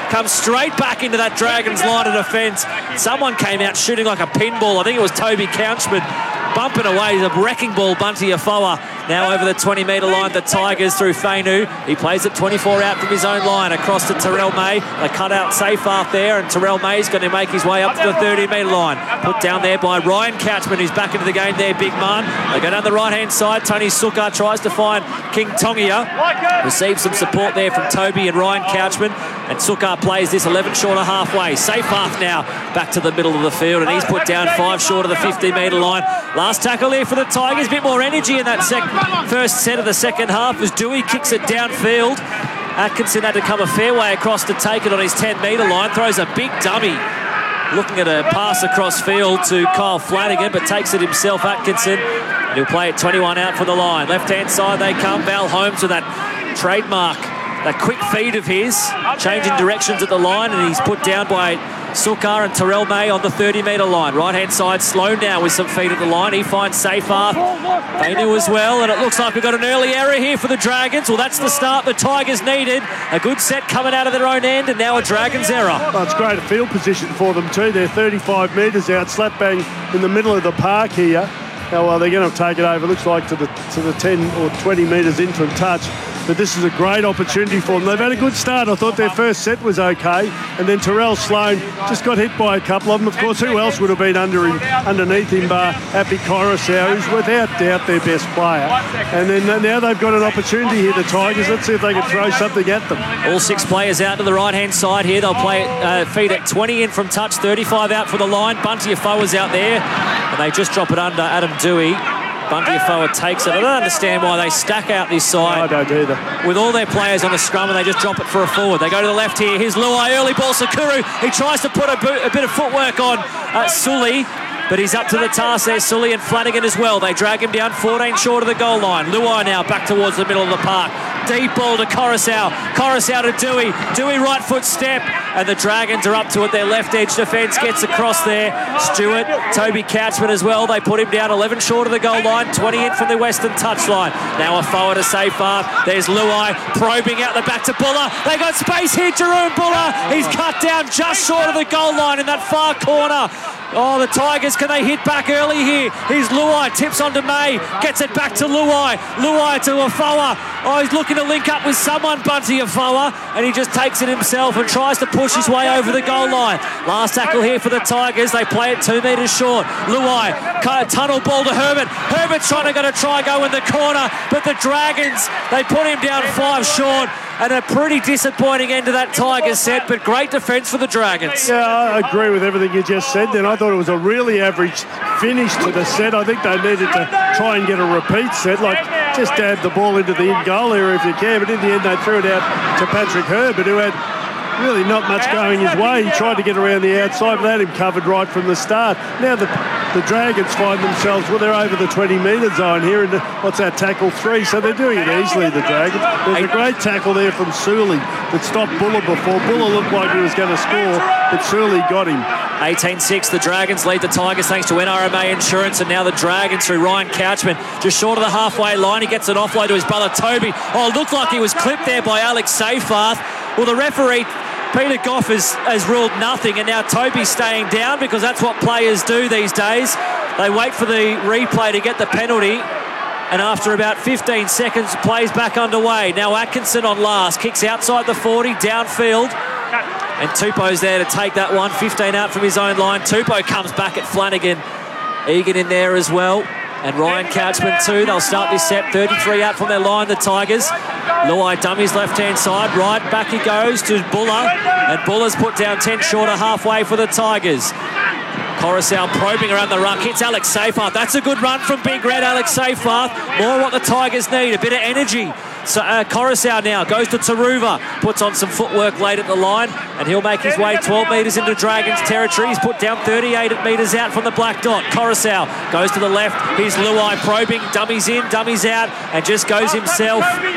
comes straight back into that Dragons line of defence. Someone came out shooting like a pinball. I think it was Toby Couchman, bumping away. He's a wrecking ball. Bunty Afoa now over the 20-metre line. The Tigers through Fainu. He plays it 24 out from his own line across to Terrell May. They cut out Seyfarth there, and Terrell May's going to make his way up to the 30-metre line. Put down there by Ryan Couchman, who's back into the game there, big man. They go down the right-hand side. Tony Sukkar tries to find King Tongia. Receives some support there from Toby and Ryan Couchman. And Sukkar plays this 11 short of halfway. Seyfarth now back to the middle of the field, and he's put down 5 short of the 50-metre line. Last tackle here for the Tigers. A bit more energy in that first set of the second half as Dewey kicks it downfield. Atkinson had to come a fair way across to take it on his 10-metre line. Throws a big dummy. Looking at a pass across field to Kyle Flanagan, but takes it himself, Atkinson. And he'll play it 21 out for the line. Left-hand side they come. Val Holmes with that trademark, that quick feed of his, changing directions at the line, and he's put down by Sukkar and Terrell May on the 30-metre line. Right-hand side, Sloan now with some feet at the line. He finds Seyfarth. They knew as well, and it looks like we've got an early error here for the Dragons. Well, that's the start the Tigers needed. A good set coming out of their own end, and now a Dragons error. Well, it's great field position for them too. They're 35 metres out, slap bang in the middle of the park here. Now, well, they're going to take it over, looks like, to the 10 or 20 metres in from touch. But this is a great opportunity for them. They've had a good start. I thought their first set was okay. And then Terrell Sloan just got hit by a couple of them. Of course, who else would have been underneath him bar Happy Coruscant, who's without doubt their best player. And then now they've got an opportunity here, the Tigers. Let's see if they can throw something at them. All 6 players out to the right-hand side here. They'll play it, feed it 20 in from touch, 35 out for the line. Bunty Afoa's out there. And they just drop it under Adam Dewey. Bunty Afoa takes it. I don't understand why they stack out this side. I don't either. With all their players on the scrum, and they just drop it for a forward. They go to the left here. Here's Luai, early ball, Sakuru. He tries to put a bit of footwork on Sully, but he's up to the task there. Sully and Flanagan as well. They drag him down 14 short of the goal line. Luai now back towards the middle of the park. Deep ball to Coruscant. Coruscant to Dewey. Dewey right foot step. And the Dragons are up to it. Their left edge defence gets across there. Stewart, Toby Couchman as well. They put him down 11 short of the goal line. 20 in from the western touchline. Now Afoa to Seyfarth. There's Luai probing out the back to Buller. They got space here. Jerome Buller. He's cut down just short of the goal line in that far corner. Oh, the Tigers, can they hit back early here? Here's Luai, tips onto May, gets it back to Luai. Luai to Afoa. Oh, he's looking to link up with someone, Bunty Afoa, and he just takes it himself and tries to push his way over the goal line. Last tackle here for the Tigers. They play it 2 metres short. Luai, tunnel ball to Herbert. Herbert's trying to go in the corner, but the Dragons, they put him down 5 short. And a pretty disappointing end to that Tigers set, but great defence for the Dragons. Yeah, I agree with everything you just said then. I thought it was a really average finish to the set. I think they needed to try and get a repeat set, like just dab the ball into the in-goal area if you can, but in the end they threw it out to Patrick Herbert, who had really not much going his way. He tried to get around the outside, but they had him covered right from the start. Now the Dragons find themselves, well, they're over the 20-metre zone here, and what's that, tackle 3, so they're doing it easily, the Dragons. There's a great tackle there from Sully that stopped Buller before. Buller looked like he was going to score, but Sully got him. 18-6, the Dragons lead the Tigers thanks to NRMA Insurance, and now the Dragons through Ryan Couchman, just short of the halfway line. He gets an offload to his brother Toby. Oh, it looked like he was clipped there by Alex Seyfarth. Well, the referee, Peter Goff, has ruled nothing, and now Toby's staying down because that's what players do these days. They wait for the replay to get the penalty, and after about 15 seconds, play's back underway. Now Atkinson on last, kicks outside the 40, downfield, and Tupou's there to take that one. 15 out from his own line. Tupou comes back at Flanagan. Egan in there as well. And Ryan Couchman too. They'll start this set. 33 out from their line, the Tigers. Luai dummies left-hand side. Right back he goes to Buller. And Buller's put down 10 short of halfway for the Tigers. Coruscant probing around the ruck. Hits Alex Seyfarth. That's a good run from Big Red Alex Seyfarth. More what the Tigers need. A bit of energy. So Coruscant now goes to Taruva. Puts on some footwork late at the line, and he'll make his way 12 metres into Dragons territory. He's put down 38 metres out from the black dot. Coruscant goes to the left. Here's Luai probing. Dummies in, dummies out, and just goes himself.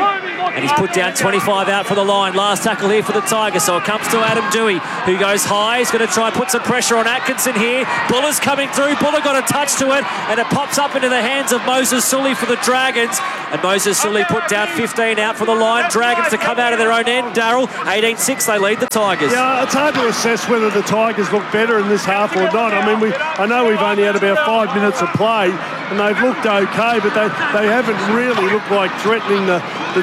And he's put down 25 out for the line. Last tackle here for the Tigers. So it comes to Adam Dewey, who goes high. He's going to try and put some pressure on Atkinson here. Buller's coming through. Buller got a touch to it, and it pops up into the hands of Moses Sully for the Dragons. And Moses Sully put down 15 out for the line. Dragons to come out of their own end, Daryl. 18-6, they lead the Tigers. Yeah, it's hard to assess whether the Tigers look better in this half or not. I mean, I know we've only had about 5 minutes of play, and they've looked okay, but they haven't really looked like threatening the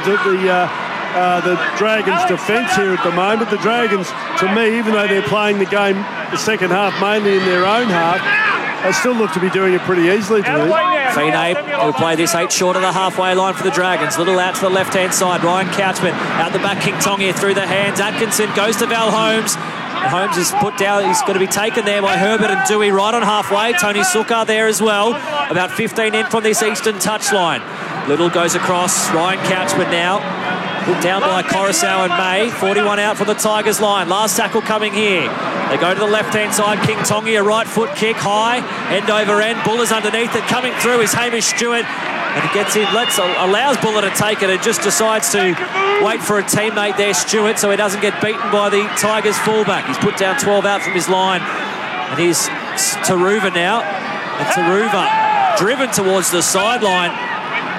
Dragons' defence here at the moment. The Dragons, to me, even though they're playing the game the second half mainly in their own half, they still look to be doing it pretty easily to me. Feeney will play this 8 short of the halfway line for the Dragons. Little out to the left-hand side. Ryan Couchman out the back. King Tongia through the hands. Atkinson goes to Val Holmes. And Holmes is put down. He's going to be taken there by Herbert and Dewey right on halfway. Tony Sukar there as well. About 15 in from this eastern touchline. Little goes across. Ryan Couchman now. Put down by Coruscant and May. 41 out for the Tigers line. Last tackle coming here. They go to the left-hand side. King Tongia, right foot kick, high, end over end. Buller's underneath it. Coming through is Hamish Stewart. And he gets in, allows Buller to take it and just decides to wait for a teammate there, Stewart, so he doesn't get beaten by the Tigers fullback. He's put down 12 out from his line. And here's Taruva now. And Taruva driven towards the sideline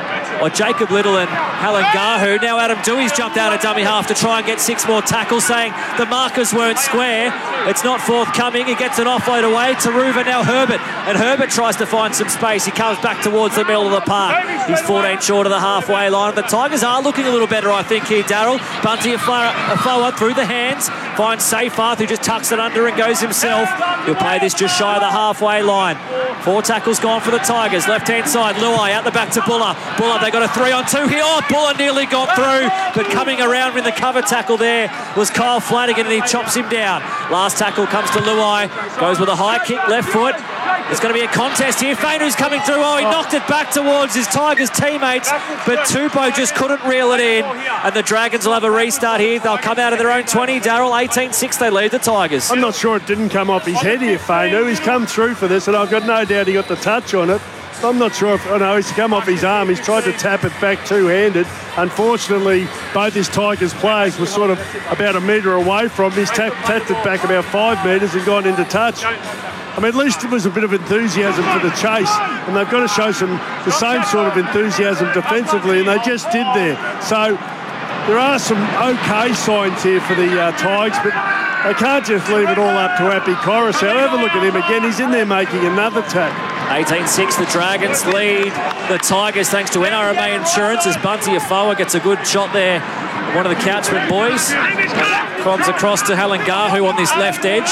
by Jacob Little and Halangahu. Now Adam Dewey's jumped out of dummy half to try and get 6 more tackles, saying the markers weren't square. It's not forthcoming. He gets an offload away. Taruva, now Herbert. And Herbert tries to find some space. He comes back towards the middle of the park. He's 14 short of the halfway line. The Tigers are looking a little better, I think, here, Daryl. Bunty Afoa through the hands. Finds Seyfarth, who just tucks it under and goes himself. He'll play this just shy of the halfway line. 4 tackles gone for the Tigers. Left-hand side, Luai out the back to Buller. Buller, they got a 3-on-2 here. Oh, Buller nearly got through, but coming around with the cover tackle there was Kyle Flanagan, and he chops him down. Last tackle comes to Luai. Goes with a high kick, left foot. There's going to be a contest here. Fainu's coming through. Oh, he knocked it back towards his Tigers teammates, but Tupou just couldn't reel it in. And the Dragons will have a restart here. They'll come out of their own 20. Daryl, 18-6, they lead the Tigers. I'm not sure it didn't come off his head here, Fainu. He's come through for this, and I've got no doubt he got the touch on it. I'm not sure if, he's come off his arm. He's tried to tap it back two-handed. Unfortunately, both his Tigers players were sort of about a metre away from him. He's tapped it back about 5 metres and gone into touch. I mean, at least it was a bit of enthusiasm for the chase, and they've got to show the same sort of enthusiasm defensively, and they just did there. So there are some okay signs here for the Tigers, but they can't just leave it all up to Appy Coruscant. Have a look at him again. He's in there making another tackle. 18-6, the Dragons lead the Tigers thanks to NRMA Insurance as Bunty Afoa gets a good shot there. One of the Couchman boys comes across to Halangahu on this left edge.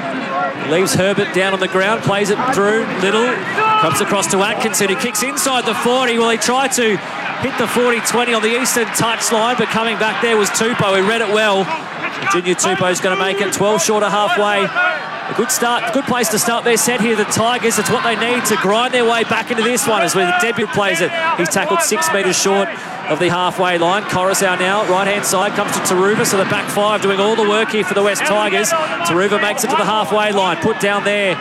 Leaves Herbert down on the ground, plays it through. Little comes across to Atkinson, who kicks inside the 40. Well, he tried to hit the 40-20 on the eastern touchline, but coming back there was Tupou, who read it well. Junior Tupou's going to make it 12 short of halfway. A good start, good place to start their set here, the Tigers. It's what they need to grind their way back into this one as where the debut plays it. He's tackled 6 metres short of the halfway line. Coruscant now, right-hand side, comes to Taruva, so the back 5 doing all the work here for the West Tigers. Taruva makes it to the halfway line, put down there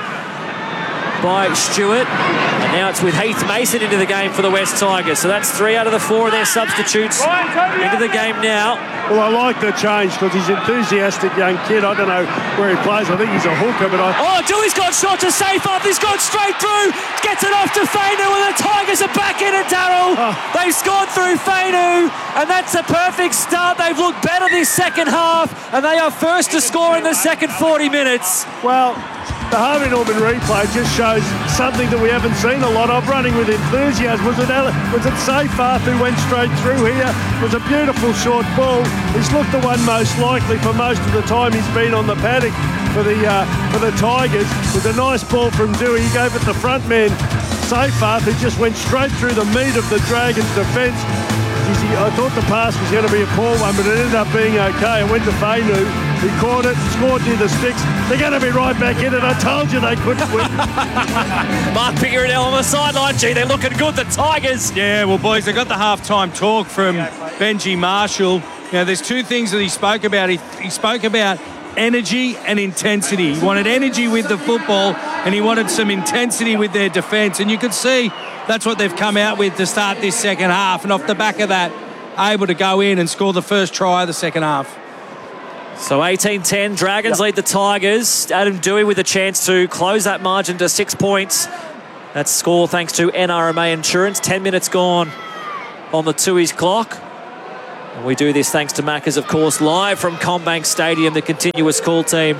by Stewart. And now it's with Heath Mason into the game for the West Tigers. So that's 3 out of the 4 of their substitutes into the game now. Well, I like the change because he's an enthusiastic young kid. I don't know where he plays. I think he's a hooker, but Oh, Dewey's got shot to Seyfarth. He's gone straight through. Gets it off to Fainu, and the Tigers are back in it, Daryl. They've scored through Fainu, and that's a perfect start. They've looked better this second half, and they are first to score in the second 40 minutes. Well, the Harvey Norman replay just shows something that we haven't seen a lot of, running with enthusiasm. Was it Seyfarth who went straight through here? It was a beautiful short ball. He's looked the one most likely for most of the time he's been on the paddock for the Tigers. With a nice ball from Dewey, he gave it the front man, Seyfarth, who just went straight through the meat of the Dragons' defence. I thought the pass was going to be a poor one, but it ended up being okay. It went to Fainu. He caught it, scored near the sticks. They're going to be right back in it. I told you they couldn't win. Mark Pickardell on the sideline. Gee, they're looking good, the Tigers. Yeah, well, boys, they got the halftime talk from Benji Marshall. Now, there's 2 things that he spoke about. He spoke about energy and intensity. He wanted energy with the football, and he wanted some intensity with their defence. And you could see that's what they've come out with to start this second half. And off the back of that, able to go in and score the first try of the second half. So 18-10, Dragons lead the Tigers. Adam Dewey with a chance to close that margin to 6 points. That score thanks to NRMA Insurance. 10 minutes gone on the Tooheys clock. And we do this thanks to Macca's, of course, live from CommBank Stadium, the continuous call team.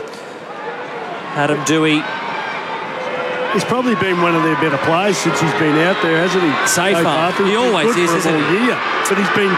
Adam Dewey. He's probably been one of their better players since he's been out there, hasn't he? Safer. He always is, isn't he? Year. But he's been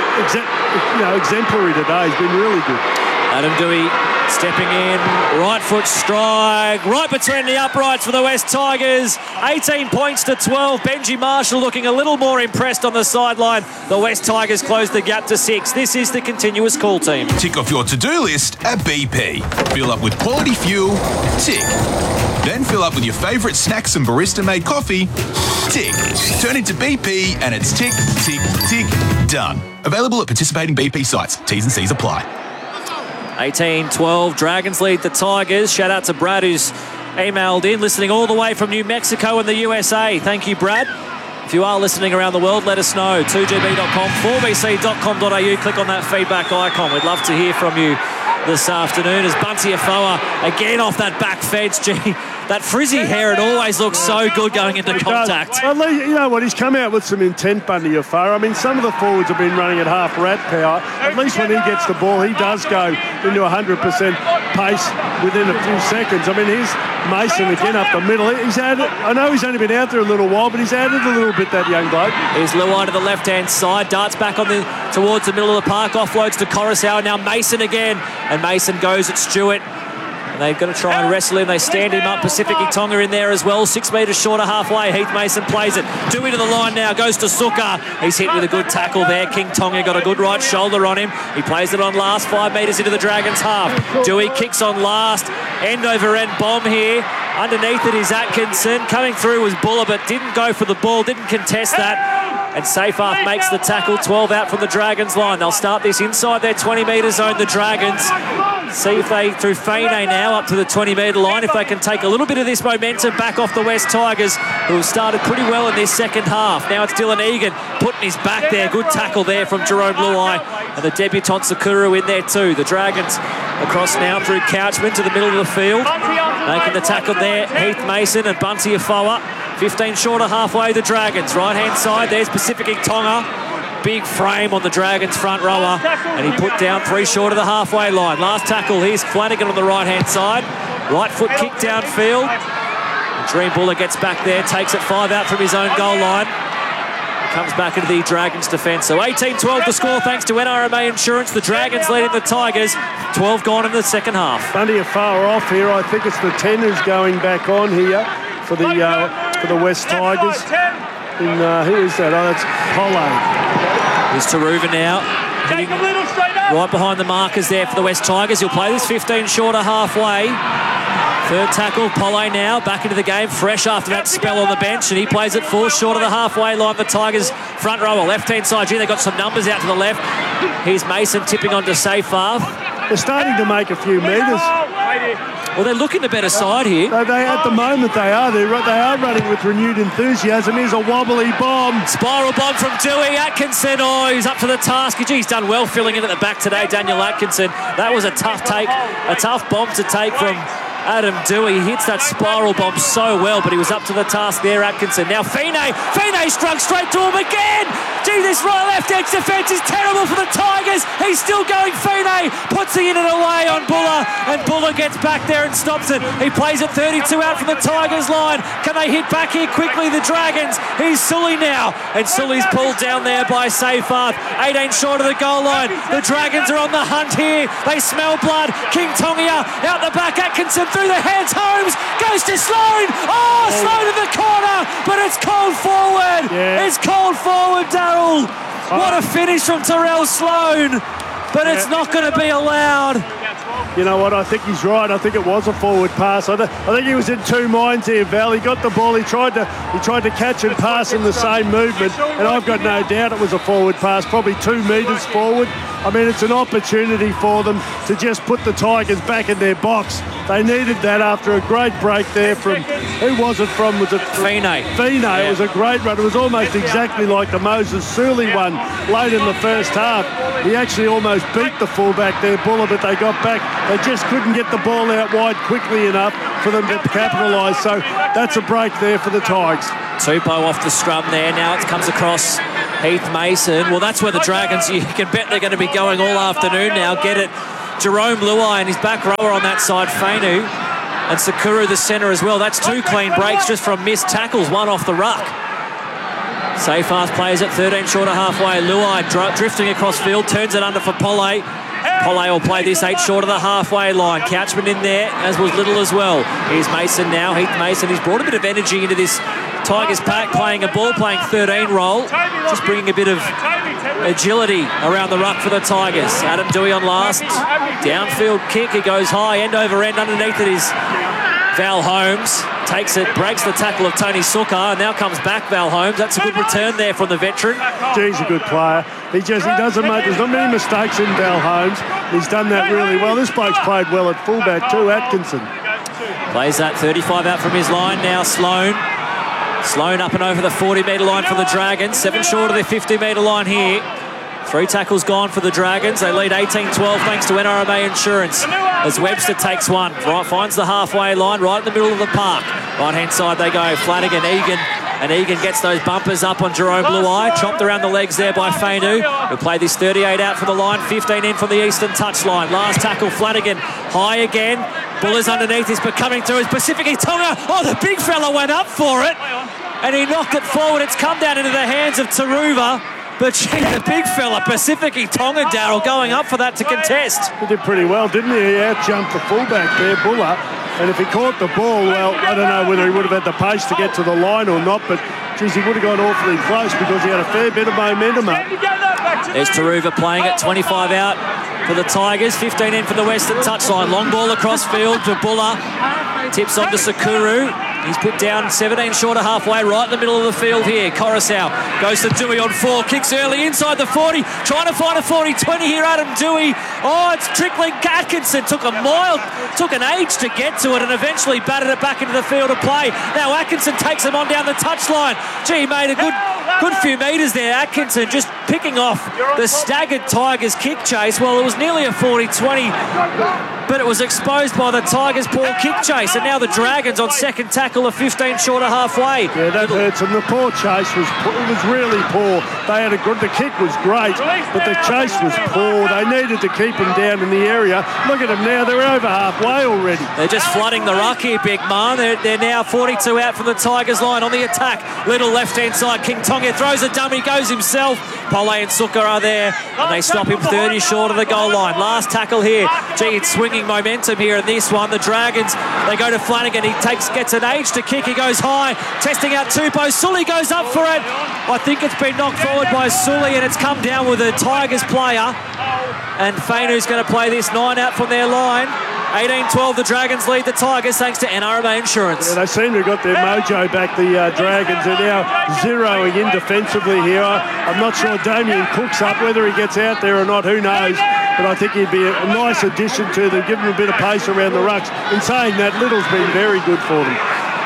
exemplary today. He's been really good. Adam Dewey stepping in, right foot strike, right between the uprights for the West Tigers. 18 points to 12. Benji Marshall looking a little more impressed on the sideline. The West Tigers close the gap to 6. This is the continuous call team. Tick off your to-do list at BP. Fill up with quality fuel. Tick. Then fill up with your favourite snacks and barista-made coffee. Tick. Turn into BP and it's tick, tick, tick, done. Available at participating BP sites. T's and C's apply. 18-12, Dragons lead the Tigers. Shout out to Brad who's emailed in, listening all the way from New Mexico and the USA. Thank you, Brad. If you are listening around the world, let us know. 2gb.com, 4bc.com.au. Click on that feedback icon. We'd love to hear from you this afternoon as Bunty Afoa again off that back fence. Gee, that frizzy hair, it always looks so good going into contact. Well, you know what, he's come out with some intent, Bunty Afoa. I mean, some of the forwards have been running at half rat power. At least when he gets the ball, he does go into 100% pace within a few seconds. I mean, here's Mason again up the middle. He's added, I know he's only been out there a little while, but he's added a little bit, that young bloke. Here's Luai to the left-hand side, darts back on towards the middle of the park, offloads to Coruscant. Now Mason again, and Mason goes at Stewart. And they've got to try and wrestle him. They stand him up. Pacific Tonga in there as well. 6 metres short of halfway. Heath Mason plays it. Dewey to the line now. Goes to Suka. He's hit with a good tackle there. King Tonga got a good right shoulder on him. He plays it on last. 5 metres into the Dragons' half. Dewey kicks on last. End over end bomb here. Underneath it is Atkinson. Coming through was Buller, but didn't go for the ball. Didn't contest that. And Seyfarth makes the tackle. 12 out from the Dragons' line. They'll start this inside their 20-metre zone, the Dragons. See if they, through Faine now, up to the 20-metre line, if they can take a little bit of this momentum back off the West Tigers, who have started pretty well in this second half. Now it's Dylan Egan putting his back there. Good tackle there from Jerome Luai. And the debutant Sakura in there too. The Dragons across now through Couchman to the middle of the field. Making the tackle there, Heath Mason and Bunty Afoa. 15 short of halfway, the Dragons. Right-hand side, there's Pacific Tonga. Big frame on the Dragons front rower, and he put down 3 short of the halfway line. Last tackle, here's Flanagan on the right-hand side. Right foot kick downfield. And Dream Buller gets back there, takes it 5 out from his own goal line. Comes back into the Dragons defence. So 18-12 the score thanks to NRMA Insurance. The Dragons leading the Tigers. 12 gone in the second half. Bunty Afoa off here. I think it's the 10 who's going back on here for the West Tigers. Who is that? Oh, that's Pollard. Here's Taruva now. Right behind the markers there for the West Tigers. He'll play this 15 short of halfway. Third tackle, Polle now back into the game, fresh after that spell on the bench, and he plays it 4 short of the halfway line. The Tigers front rower, left-hand side. Gee, they got some numbers out to the left. Here's Mason tipping onto Seyfarth. They're starting to make a few metres. Well, they're looking the better side here. At the moment, they are. They are running with renewed enthusiasm. Here's a wobbly bomb. Spiral bomb from Dewey. Atkinson, he's up to the task. Gee, he's done well filling in at the back today, Daniel Atkinson. That was a tough bomb to take from Adam Dewey. He hits that spiral bomb so well, but he was up to the task there, Atkinson. Now Fine struck straight to him again. Gee, this right-left edge defence is terrible for the Tigers. He's still going. Fine puts it in and away on Buller, and Buller gets back there and stops it. He plays it 32 out from the Tigers line. Can they hit back here quickly, the Dragons? Here's Sully now, and Sully's pulled down there by Seyfarth. 18 short of the goal line. The Dragons are on the hunt here. They smell blood. King Tongia out the back. Atkinson through the hands. Holmes goes to Sloan. Sloan to the corner, but it's called forward. Yeah. It's called forward, Darryl. What a finish from Terrell Sloan, but it's not going to be allowed. you know what, I think he's right. I think it was a forward pass. I think he was in two minds here, Val. He got the ball. He tried to catch and pass in the same movement, and I've got no doubt it was a forward pass, probably 2 metres forward. I mean, it's an opportunity for them to just put the Tigers back in their box. They needed that after a great break there from, who was it from? Was it Fine? Yeah. It was a great run. It was almost exactly like the Moses Suley one late in the first half. He actually almost beat the fullback there, Buller, but they got back. They just couldn't get the ball out wide quickly enough for them to capitalise. So that's a break there for the Tigers. Tupou off the scrum there. Now it comes across Heath Mason. Well, that's where the Dragons, you can bet they're going to be going all afternoon now. Get it. Jerome Luai and his back rower on that side, Fainu. And Sakuru the centre as well. That's 2 clean breaks just from missed tackles, 1 off the ruck. Safe fast plays at 13 short of halfway. Luai drifting across field, turns it under for Polle. Polle will play this 8 short of the halfway line. Couchman in there, as was Little as well. Here's Mason now, Heath Mason. He's brought a bit of energy into this Tigers pack, playing a ball, playing 13 role. Just bringing a bit of agility around the ruck for the Tigers. Adam Dewey on last. Downfield kick, it goes high, end over end. Underneath it is Val Holmes. Takes it, breaks the tackle of Tony Sukkar, and now comes back Val Holmes. That's a good return there from the veteran. He's a good player. He doesn't make, there's not many mistakes in Val Holmes. He's done that really well. This bloke's played well at fullback too, Atkinson. Plays that 35 out from his line. Now Sloan up and over the 40-metre line for the Dragons. 7 short of their 50-metre line here. 3 tackles gone for the Dragons. They lead 18-12 thanks to NRMA Insurance. As Webster takes one, finds the halfway line right in the middle of the park. Right-hand side they go. Flanagan, Egan. And Egan gets those bumpers up on Jerome Luai. Chopped around the legs there by Fainu. He'll play this 38 out from the line. 15 in from the eastern touchline. Last tackle, Flanagan. High again. Buller's underneath. He's coming through his Pacific Tonga. Oh, the big fella went up for it. And he knocked it forward. It's come down into the hands of Taruva. But gee, the big fella, Pacific Tonga, Darryl, going up for that to contest. He did pretty well, didn't he? He out-jumped the fullback there, Buller. And if he caught the ball, well, I don't know whether he would have had the pace to get to the line or not, but geez, he would have gone awfully close because he had a fair bit of momentum up. There's Taruva playing at 25 out for the Tigers. 15 in for the western touchline. Long ball across field to Buller. Tips on to Sakuru. He's put down 17 short of halfway, right in the middle of the field here. Coruscant goes to Dewey on 4, kicks early inside the 40, trying to find a 40-20 here, Adam Dewey. Oh, it's trickling. Atkinson took an age to get to it and eventually batted it back into the field of play. Now Atkinson takes him on down the touchline. Gee, he made a good few metres there. Atkinson just picking off the staggered Tigers kick chase. Well, it was nearly a 40-20, but it was exposed by the Tigers' poor kick chase. And now the Dragons on second tackle are 15 short of halfway. Yeah, that hurts them. The poor chase was really poor. The kick was great, but the chase was poor. They needed to keep him down in the area. Look at them now. They're over halfway already. They're just flooding the ruck here, Big Man. They're now 42 out from the Tigers line on the attack. Little left-hand side. King Tonga throws a dummy, goes himself. Polle and Sukkar are there, and they stop him 30 short of the goal line. Last tackle here. Gee, it's swinging momentum here in this one. The Dragons, they go to Flanagan. He gets an age to kick. He goes high, testing out Tupou. Sully goes up for it. I think it's been knocked forward by Sully, and it's come down with a Tigers player. And Fainu's going to play this 9 out from their line. 18-12, the Dragons lead the Tigers thanks to NRMA Insurance. Yeah, they seem to have got their mojo back, the Dragons. They're now zeroing in defensively here. I'm not sure Damien Cook's up, whether he gets out there or not, who knows. But I think he'd be a nice addition to them, give them a bit of pace around the rucks. In saying that, Little's been very good for them.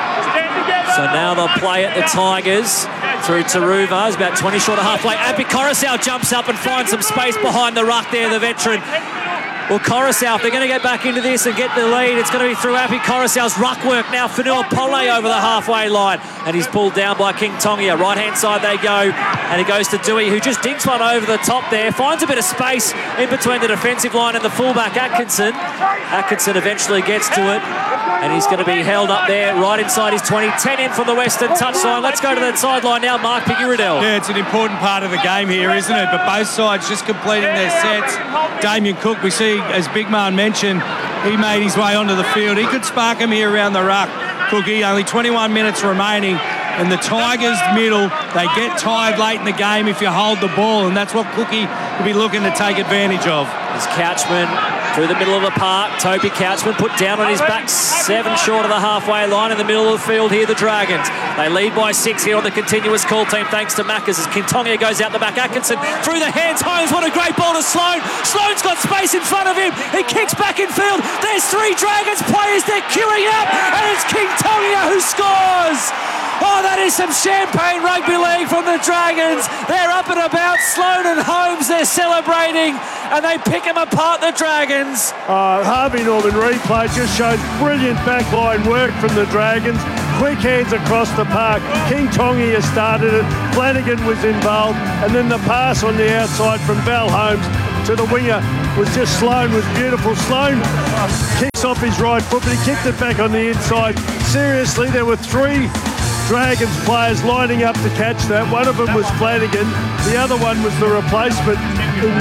So now they'll play at the Tigers through Taruva. He's about 20 short of halfway. Api Coruscant jumps up and finds some space behind the ruck there, the veteran. Well, Coruscant, they're going to get back into this and get the lead. It's going to be through Api Coruscant's ruck work now. Fanua Polle over the halfway line. And he's pulled down by King Tonga. Right-hand side they go. And it goes to Dewey, who just dinks one over the top there. Finds a bit of space in between the defensive line and the fullback, Atkinson. Atkinson eventually gets to it. And he's going to be held up there right inside his 20. 10 in from the western touchline. Let's go to the sideline now. Mark Piggy-Riddell. Yeah, it's an important part of the game here, isn't it? But both sides just completing their sets. Damien Cook, we see, as Big Man mentioned, he made his way onto the field. He could spark him here around the ruck. Cookie, only 21 minutes remaining. And the Tigers middle, they get tired late in the game if you hold the ball. And that's what Cookie will be looking to take advantage of. As Couchman Through the middle of the park, Toby Couchman put down on his back, 7 short of the halfway line in the middle of the field here, the Dragons. They lead by 6 here on the continuous call team, thanks to Maccas as Kintongia goes out the back. Atkinson through the hands, Holmes, what a great ball to Sloan. Sloan's got space in front of him. He kicks back in field. There's 3 Dragons players, they're queuing up, and it's Kintongia who scores. Oh, that is some champagne rugby league from the Dragons. They're up and about. Sloan and Holmes, they're celebrating, and they pick them apart, the Dragons. Harvey Norman replay just shows brilliant backline work from the Dragons. Quick hands across the park. Kintongia started it. Flanagan was involved, and then the pass on the outside from Val Holmes to the winger was just Sloan, was beautiful. Sloan kicks off his right foot, but he kicked it back on the inside. Seriously, there were 3 Dragons players lining up to catch that. One of them was Flanagan. The other one was the replacement in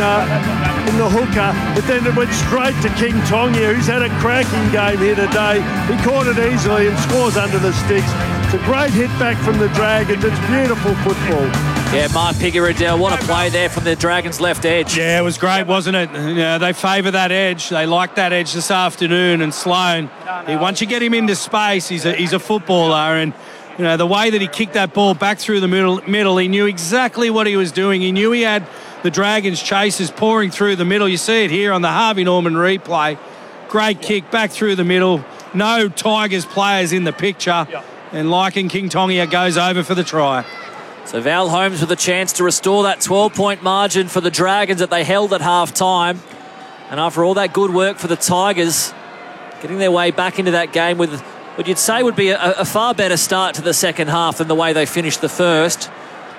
the hooker. But then it went straight to Kintongia, who's had a cracking game here today. He caught it easily and scores under the sticks. It's a great hit back from the Dragons. It's beautiful football. Yeah, Mark Piggy-Riddell, what a play there from the Dragons' left edge. Yeah, it was great, wasn't it? Yeah, they favour that edge. They like that edge this afternoon. And Sloan, once you get him into space, he's a footballer. And you know, the way that he kicked that ball back through the middle, he knew exactly what he was doing. He knew he had the Dragons' chasers pouring through the middle. You see it here on the Harvey Norman replay. Great kick back through the middle. No Tigers players in the picture. And Lycan Kintongia goes over for the try. So Val Holmes with a chance to restore that 12-point margin for the Dragons that they held at half-time. And after all that good work for the Tigers, getting their way back into that game with what you'd say would be a far better start to the second half than the way they finished the first.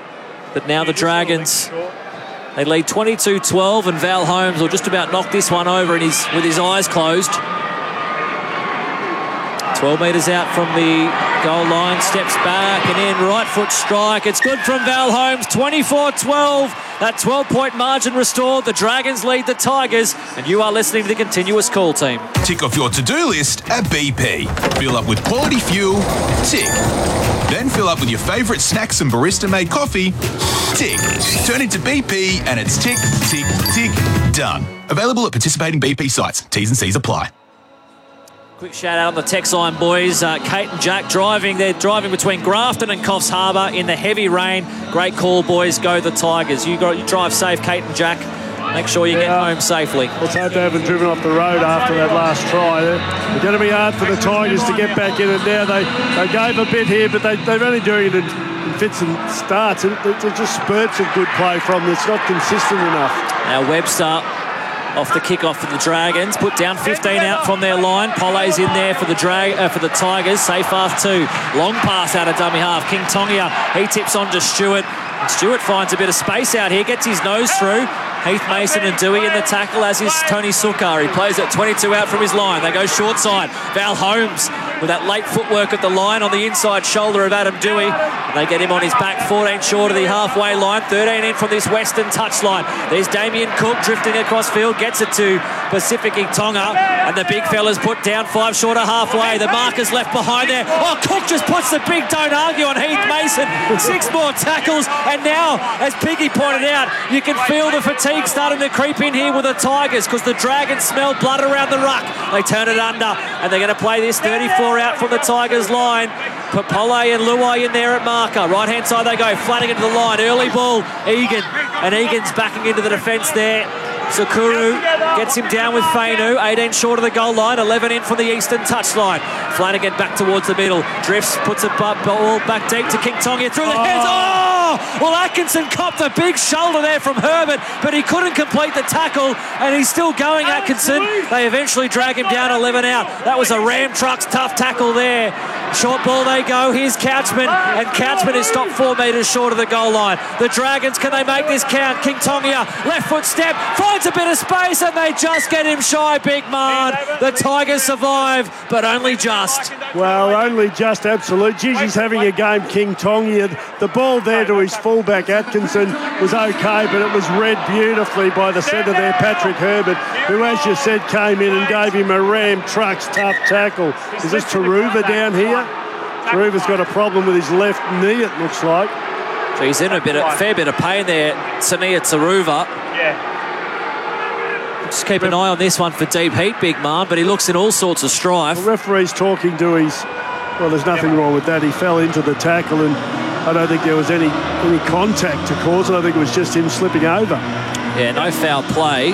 But now the Dragons, they lead 22-12, and Val Holmes will just about knock this one over with his eyes closed. 12 metres out from the goal line, steps back and in, right foot strike. It's good from Val Holmes, 24-12. That 12-point margin restored. The Dragons lead the Tigers, and you are listening to the Continuous Call Team. Tick off your to-do list at BP. Fill up with quality fuel, tick. Then fill up with your favourite snacks and barista-made coffee, tick. Turn into BP and it's tick, tick, tick, done. Available at participating BP sites. T's and C's apply. Quick shout out on the text line, boys. Kate and Jack driving. They're driving between Grafton and Coffs Harbour in the heavy rain. Great call, boys. Go the Tigers. You drive safe, Kate and Jack. Make sure you get home safely. Let's hope they haven't driven off the road after that last try. It's going to be hard for the Tigers to get back in it now. They gave a bit here, but they're only doing it in fits and starts. They're just spurts of good play from them. It's not consistent enough. Now Webster off the kick-off for the Dragons. Put down 15 out from their line. Polle's in there for the Tigers. Seyfarth 2. Long pass out of dummy half. Kintongia, he tips on to Stewart. And Stewart finds a bit of space out here. Gets his nose through. Heath Mason and Dewey in the tackle, as is Tony Sukkar. He plays at 22 out from his line. They go short side. Val Holmes with that late footwork at the line on the inside shoulder of Adam Dewey. And they get him on his back, 14 short of the halfway line, 13 in from this western touchline. There's Damien Cook drifting across field, gets it to Pacific Tonga, and the big fella's put down 5 short of halfway. The marker's left behind there. Oh, Cook just puts the big don't argue on Heath Mason. 6 more tackles, and now, as Piggy pointed out, you can feel the fatigue starting to creep in here with the Tigers, because the Dragons smell blood around the ruck. They turn it under, and they're going to play this 34 out from the Tigers line. Papole and Luai in there at marker. Right-hand side they go. Flanagan to the line. Early ball. Egan. And Egan's backing into the defence there. Sakuru gets him down with Fainu. 18 short of the goal line. 11 in from the eastern touchline. Flanagan back towards the middle. Drifts, puts a ball back deep to Kintongia through the hands. Oh! Well, Atkinson copped a big shoulder there from Herbert, but he couldn't complete the tackle, and he's still going, Atkinson. They eventually drag him down 11 out. That was a Ram Trucks tough tackle there. Short ball they go. Here's Couchman, and Couchman is stopped 4 metres short of the goal line. The Dragons, can they make this count? Kintongia, left foot step, finds a bit of space, and they just get him shy, Big Man. The Tigers survive, but only just. Well, only just, absolute. Gigi's having a game, Kintongia. The ball there to his fullback, Atkinson, was okay, but it was read beautifully by the centre there, Patrick Herbert, who, as you said, came in and gave him a Ram Trucks tough tackle. Is this Taruva down here? Taruva's got a problem with his left knee, it looks like. So he's in a fair bit of pain there, Sania Taruva. Yeah. Just keep an eye on this one for deep heat, big man, but he looks in all sorts of strife. The referee's talking to his... Well, there's nothing wrong with that. He fell into the tackle, and I don't think there was any contact to cause it. I think it was just him slipping over. Yeah, no foul play.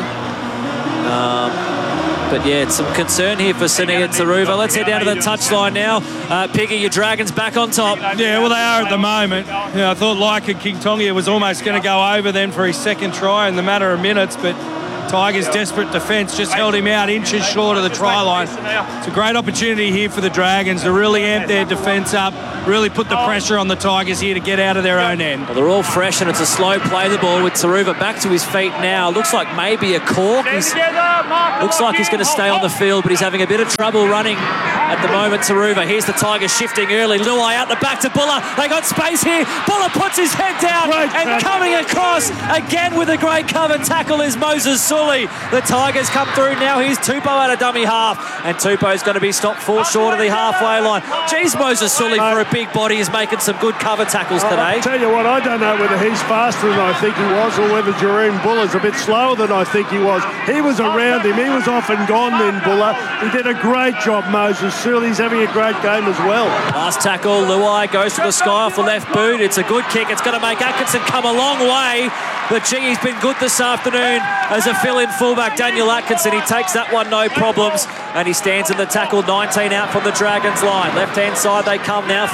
But yeah, it's some concern here for Sunia Turuva. Let's head down to the touchline now. Piggy, your Dragons back on top. Yeah, well, they are at the moment. I thought Laika King Tonga was almost going to go over then for his second try in the matter of minutes, but Tigers' desperate defence just held him out inches short of the try line. It's a great opportunity here for the Dragons to really amp their defence up, really put the pressure on the Tigers here to get out of their own end. Well, they're all fresh, and it's a slow play the ball with Turuva back to his feet now. Looks like maybe a cork. Looks like he's going to stay on the field, but he's having a bit of trouble running at the moment, Turuva. Here's the Tigers shifting early. Luai out the back to Buller. They got space here. Buller puts his head down, and coming across again with a great cover tackle is Moses Sully. The Tigers come through now. Here's Tupou at a dummy half, and Tupou's going to be stopped 4 short of the halfway line. Geez, Moses Sully for a big body is making some good cover tackles today. I'll tell you what, I don't know whether he's faster than I think he was or whether Jareem Buller's a bit slower than I think he was. He was around him. He was off and gone then, Buller. He did a great job, Moses Sully. He's having a great game as well. Last tackle, Luai goes to the sky off the left boot. It's a good kick. It's going to make Atkinson come a long way. But gee, he's been good this afternoon as a fill-in fullback, Daniel Atkinson. He takes that one, no problems, and he stands in the tackle, 19 out from the Dragons line. Left-hand side they come now,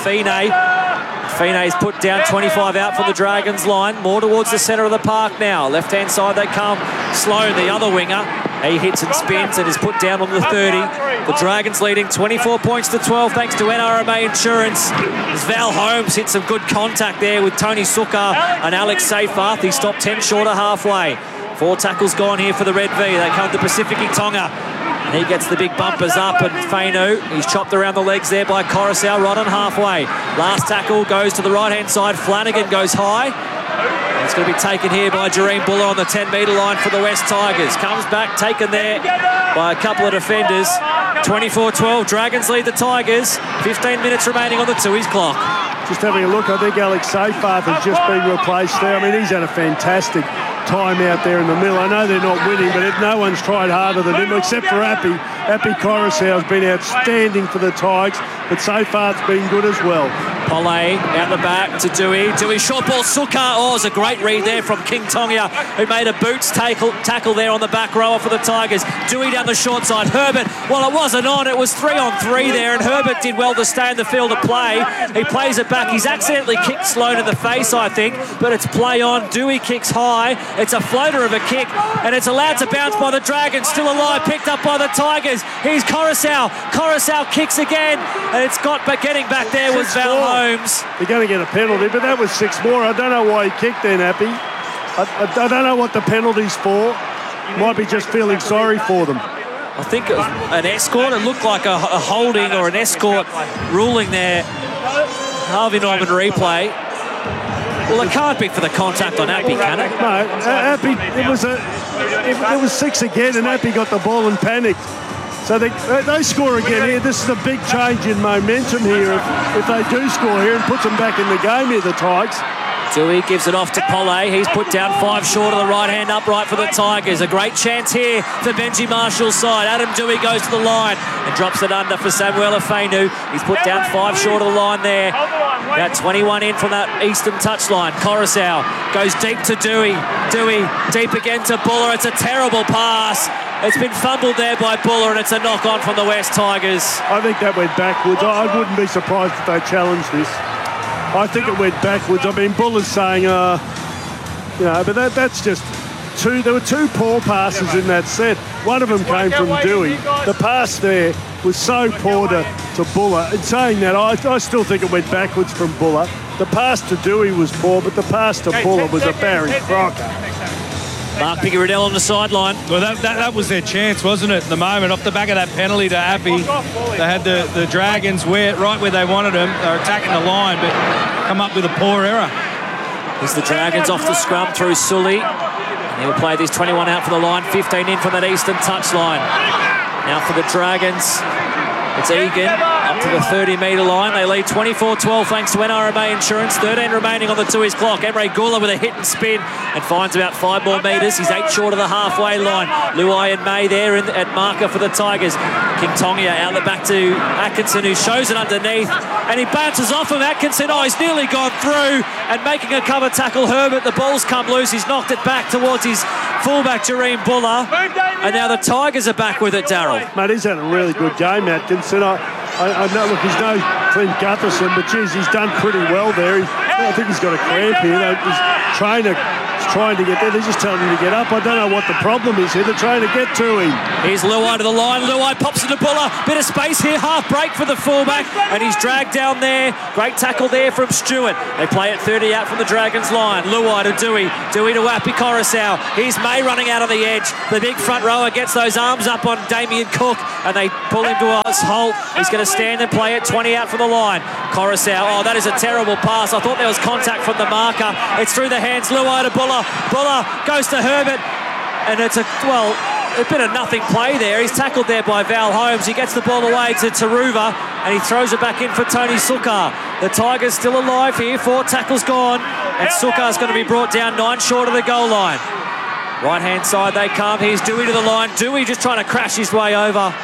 Fine's put down, 25 out from the Dragons line, more towards the centre of the park now. Left-hand side they come, Sloan, the other winger. He hits and spins and is put down on the 30. The Dragons leading 24 points to 12 thanks to NRMA Insurance. As Val Holmes hit some good contact there with Tony Sukar and Alex Seyfarth. He stopped 10 short of halfway. 4 tackles gone here for the Red V. They come to Pacific Tonga. And he gets the big bumpers up, and Fainu, he's chopped around the legs there by Coruscant right on halfway. Last tackle goes to the right-hand side. Flanagan goes high. And it's going to be taken here by Jareem Buller on the 10-metre line for the West Tigers. Comes back, taken there by a couple of defenders. 24-12, Dragons lead the Tigers. 15 minutes remaining on the Tooheys clock. Just having a look, I think Alex Seyfarth has just been replaced there. I mean, he's had a fantastic time out there in the middle. I know they're not winning, but no one's tried harder than him, except for Appy. Appy Coruscant has been outstanding for the Tigers, but Seyfarth's been good as well. Pole out the back to Dewey. Dewey short ball, Sukar. Oh, it's a great read there from King Tonga, who made a boots tackle there on the back rower for the Tigers. Dewey down the short side. Herbert, well, it wasn't on. It was 3-on-3 there, and Herbert did well to stay in the field to play. He plays it back. He's accidentally kicked Sloan in the face, I think, but it's play on. Dewey kicks high. It's a floater of a kick, and it's allowed to bounce by the Dragons. Still alive, picked up by the Tigers. Here's Coruscant. Coruscant kicks again, and it's got getting back there was Val Holmes. They're going to get a penalty, but that was 6 more. I don't know why he kicked then, Appy. I don't know what the penalty's for. Might be just feeling sorry for them. I think it was an escort. It looked like a holding or an escort ruling there. Harvey Norman replay. Well, it can't be for the contact on Appy, can it? No, Appy, it was 6 again, and Appy got the ball and panicked. So they score again here. This is a big change in momentum here if they do score here and puts them back in the game here, the Tigers. Dewey gives it off to Pole. He's put down 5 short of the right-hand upright for the Tigers. A great chance here for Benji Marshall's side. Adam Dewey goes to the line and drops it under for Samuel Fainu. He's put down 5 short of the line there. About 21 in from that eastern touchline. Coruscant goes deep to Dewey. Dewey deep again to Buller. It's a terrible pass. It's been fumbled there by Buller, and it's a knock-on from the West Tigers. I think that went backwards. I wouldn't be surprised if they challenged this. I think it went backwards. I mean, Buller's saying, but that's just two. There were 2 poor passes in that set. One of them came from Dewey. The pass there was so poor to Buller. In saying that, I still think it went backwards from Buller. The pass to Dewey was poor, but the pass to Buller was a Barry Crocker. Mark Pickeriddell on the sideline. Well, that was their chance, wasn't it? At the moment, off the back of that penalty to Appy, they had the Dragons right where they wanted them. They're attacking the line, but come up with a poor error. Here's the Dragons off the scrum through Sully. And he'll play these 21 out for the line, 15 in from that eastern touchline. Now for the Dragons, it's Egan Up to the 30-metre line. They lead 24-12 thanks to NRMA Insurance. 13 remaining on the 2-his clock. Emre Gula with a hit and spin and finds about 5 more metres. He's 8 short of the halfway line. Luai and May there at marker for the Tigers. King Tongia out the back to Atkinson, who shows it underneath. And he bounces off him. Atkinson, he's nearly gone through. And making a cover tackle, Herbert. The ball's come loose. He's knocked it back towards his fullback, Jareem Buller. And now the Tigers are back with it, Daryl. Mate, he's had a really good game, Atkinson. I know, look, he's no Clint Gutherson, but geez, he's done pretty well there. I think he's got a cramp here. His trainer is trying to get there. They're just telling him to get up. I don't know what the problem is here. They're trying to get to him. Here's Luai to the line. Luai pops into Buller. Bit of space here. Half break for the fullback. And he's dragged down there. Great tackle there from Stewart. They play it 30 out from the Dragons line. Luai to Dewey. Dewey to Api Coruscant. Here's May running out on the edge. The big front rower gets those arms up on Damien Cook. And they pull him to a halt. He's going to stand and play it 20 out from the line. Coruscant. That is a terrible pass. I thought there was contact from the marker. It's through the hands. Luai to Buller. Buller goes to Herbert. And it's a bit of nothing play there. He's tackled there by Val Holmes. He gets the ball away to Taruva. And he throws it back in for Tony Sukar. The Tigers still alive here. 4 tackles gone. And Sukar's going to be brought down 9 short of the goal line. Right-hand side they come. Here's Dewey to the line. Dewey just trying to crash his way over.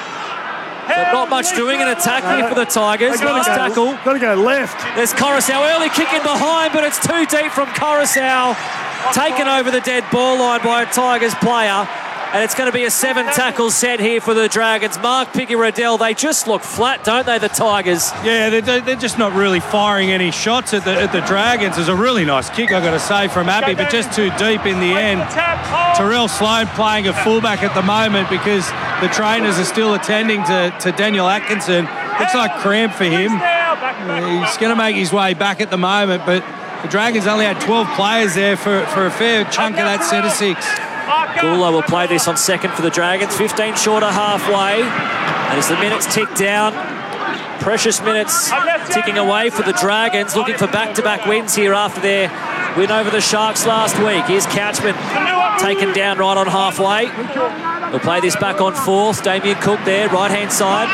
But not much doing in attack here for the Tigers. Nice tackle. Got to go left. There's Coruscant. Early kick in behind, but it's too deep from Coruscant. Taken over the dead ball line by a Tigers player. And it's going to be a 7-tackle set here for the Dragons. Mark Piggy-Riddell, they just look flat, don't they, the Tigers? Yeah, they're just not really firing any shots at the Dragons. It's a really nice kick, I've got to say, from Abbey, but just too deep in the end. Terrell Sloan playing a fullback at the moment because the trainers are still attending to Daniel Atkinson. Looks like cramp for him. He's going to make his way back at the moment, but the Dragons only had 12 players there for a fair chunk of that set of 6. Gula will play this on second for the Dragons. 15 short of halfway. And as the minutes tick down, precious minutes ticking away for the Dragons, looking for back-to-back wins here after their win over the Sharks last week. Here's Couchman taken down right on halfway. We'll play this back on fourth. Damien Cook there, right-hand side.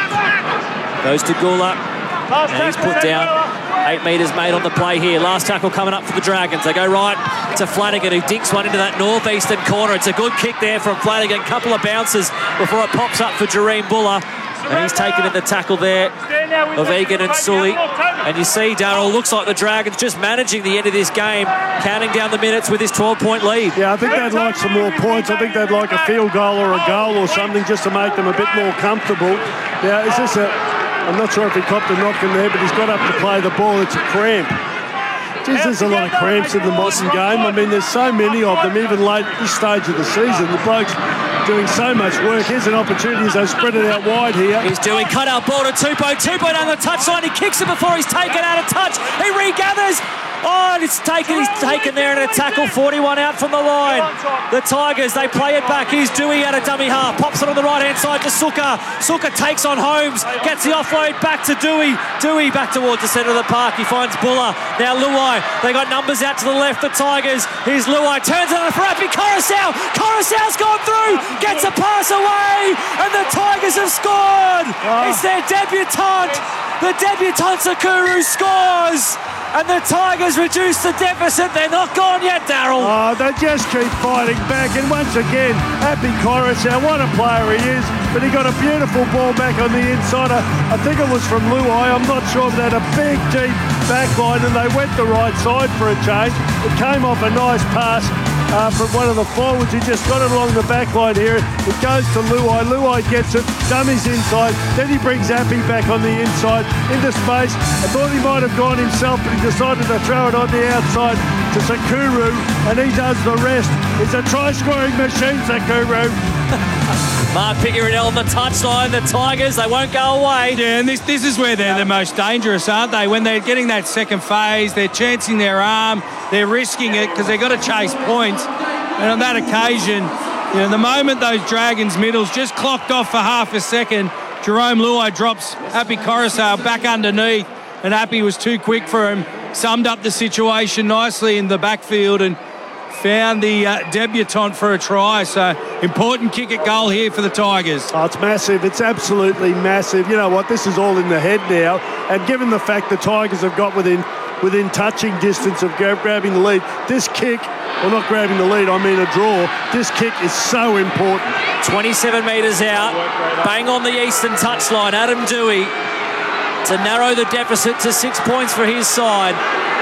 Goes to Gula. And he's put down. 8 metres made on the play here. Last tackle coming up for the Dragons. They go right to Flanagan, who dinks one into that northeastern corner. It's a good kick there from Flanagan. Couple of bounces before it pops up for Jareem Buller. And he's taken in the tackle there of Egan and Sully. And you see, Darryl, looks like the Dragons just managing the end of this game, counting down the minutes with his 12-point lead. Yeah, I think they'd like some more points. I think they'd like a field goal or a goal or something just to make them a bit more comfortable. Now, is this I'm not sure if he copped a knock in there, but he's got up to play the ball. It's a cramp. Geez, there's a lot of cramps in the modern game. I mean, there's so many of them, even late at this stage of the season. The bloke's doing so much work. Here's an opportunity as they spread it out wide here. He's doing cut-out ball to Tupou. Tupou down the touchline. He kicks it before he's taken out of touch. He regathers. And he's taken there in a tackle. 41 out from the line. The Tigers, they play it back. Here's Dewey out of dummy half. Pops it on the right-hand side to Sukar. Sukar takes on Holmes. Gets the offload back to Dewey. Dewey back towards the centre of the park. He finds Buller. Now Luai. They got numbers out to the left, the Tigers. Here's Luai. Turns it on for Api Coruscant. Coruscant's gone through. Gets a pass away. And the Tigers have scored. It's their debutant. The debutant Sakuru scores. And the Tigers reduce the deficit. They're not gone yet, Darryl. They just keep fighting back. And once again, Api Coruscant, what a player he is. But he got a beautiful ball back on the inside. I think it was from Luai. I'm not sure, but they had a big, deep back line and they went the right side for a change. It came off a nice pass from one of the forwards. He just got it along the back line here. It goes to Luai. Luai gets it, dummies inside. Then he brings Api back on the inside into space. I thought he might have gone himself, but he decided to throw it on the outside to Sakuru, and he does the rest. It's a try-scoring machine, Sakuru. Mark Piggy-Riddell on the touchline. The Tigers, they won't go away. Yeah, and this is where they're the most dangerous, aren't they? When they're getting that second phase, they're chancing their arm, they're risking it because they've got to chase points. And on that occasion, the moment those Dragons middles just clocked off for half a second, Jerome Luai drops Api Coruscant back underneath, and Api was too quick for him. Summed up the situation nicely in the backfield and found the debutant for a try. So important kick at goal here for the Tigers. Oh, it's massive. It's absolutely massive. You know what? This is all in the head now. And given the fact the Tigers have got within touching distance of grabbing the lead, this kick, well, not grabbing the lead, I mean a draw, this kick is so important. 27 metres out, bang on the eastern touchline. Adam Doueihi to narrow the deficit to 6 points for his side.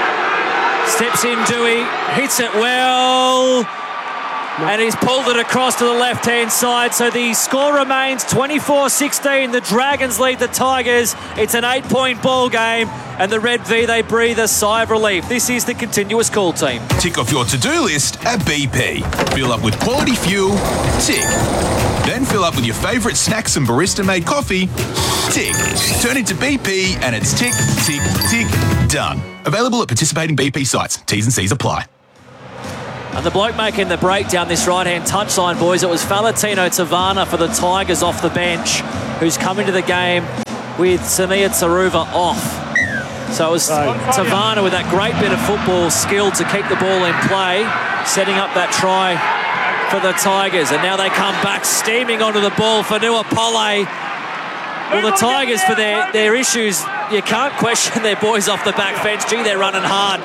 Steps in, Doueihi, hits it well, and he's pulled it across to the left-hand side. So the score remains 24-16. The Dragons lead the Tigers. It's an 8-point ball game, and the Red V, they breathe a sigh of relief. This is the continuous call team. Tick off your to-do list at BP. Fill up with quality fuel, tick. Then fill up with your favourite snacks and barista-made coffee, tick. Turn into BP and it's tick, tick, tick, done. Available at participating BP sites. T's and C's apply. And the bloke making the break down this right-hand touchline, boys, it was Faletino Tavana for the Tigers off the bench, who's come into the game with Samia Tsaruva off. So it was Tavana with that great bit of football skill to keep the ball in play, setting up that try for the Tigers. And now they come back steaming onto the ball for Nuapole. Well, the Tigers, for their issues, you can't question their boys off the back fence. Gee, they're running hard.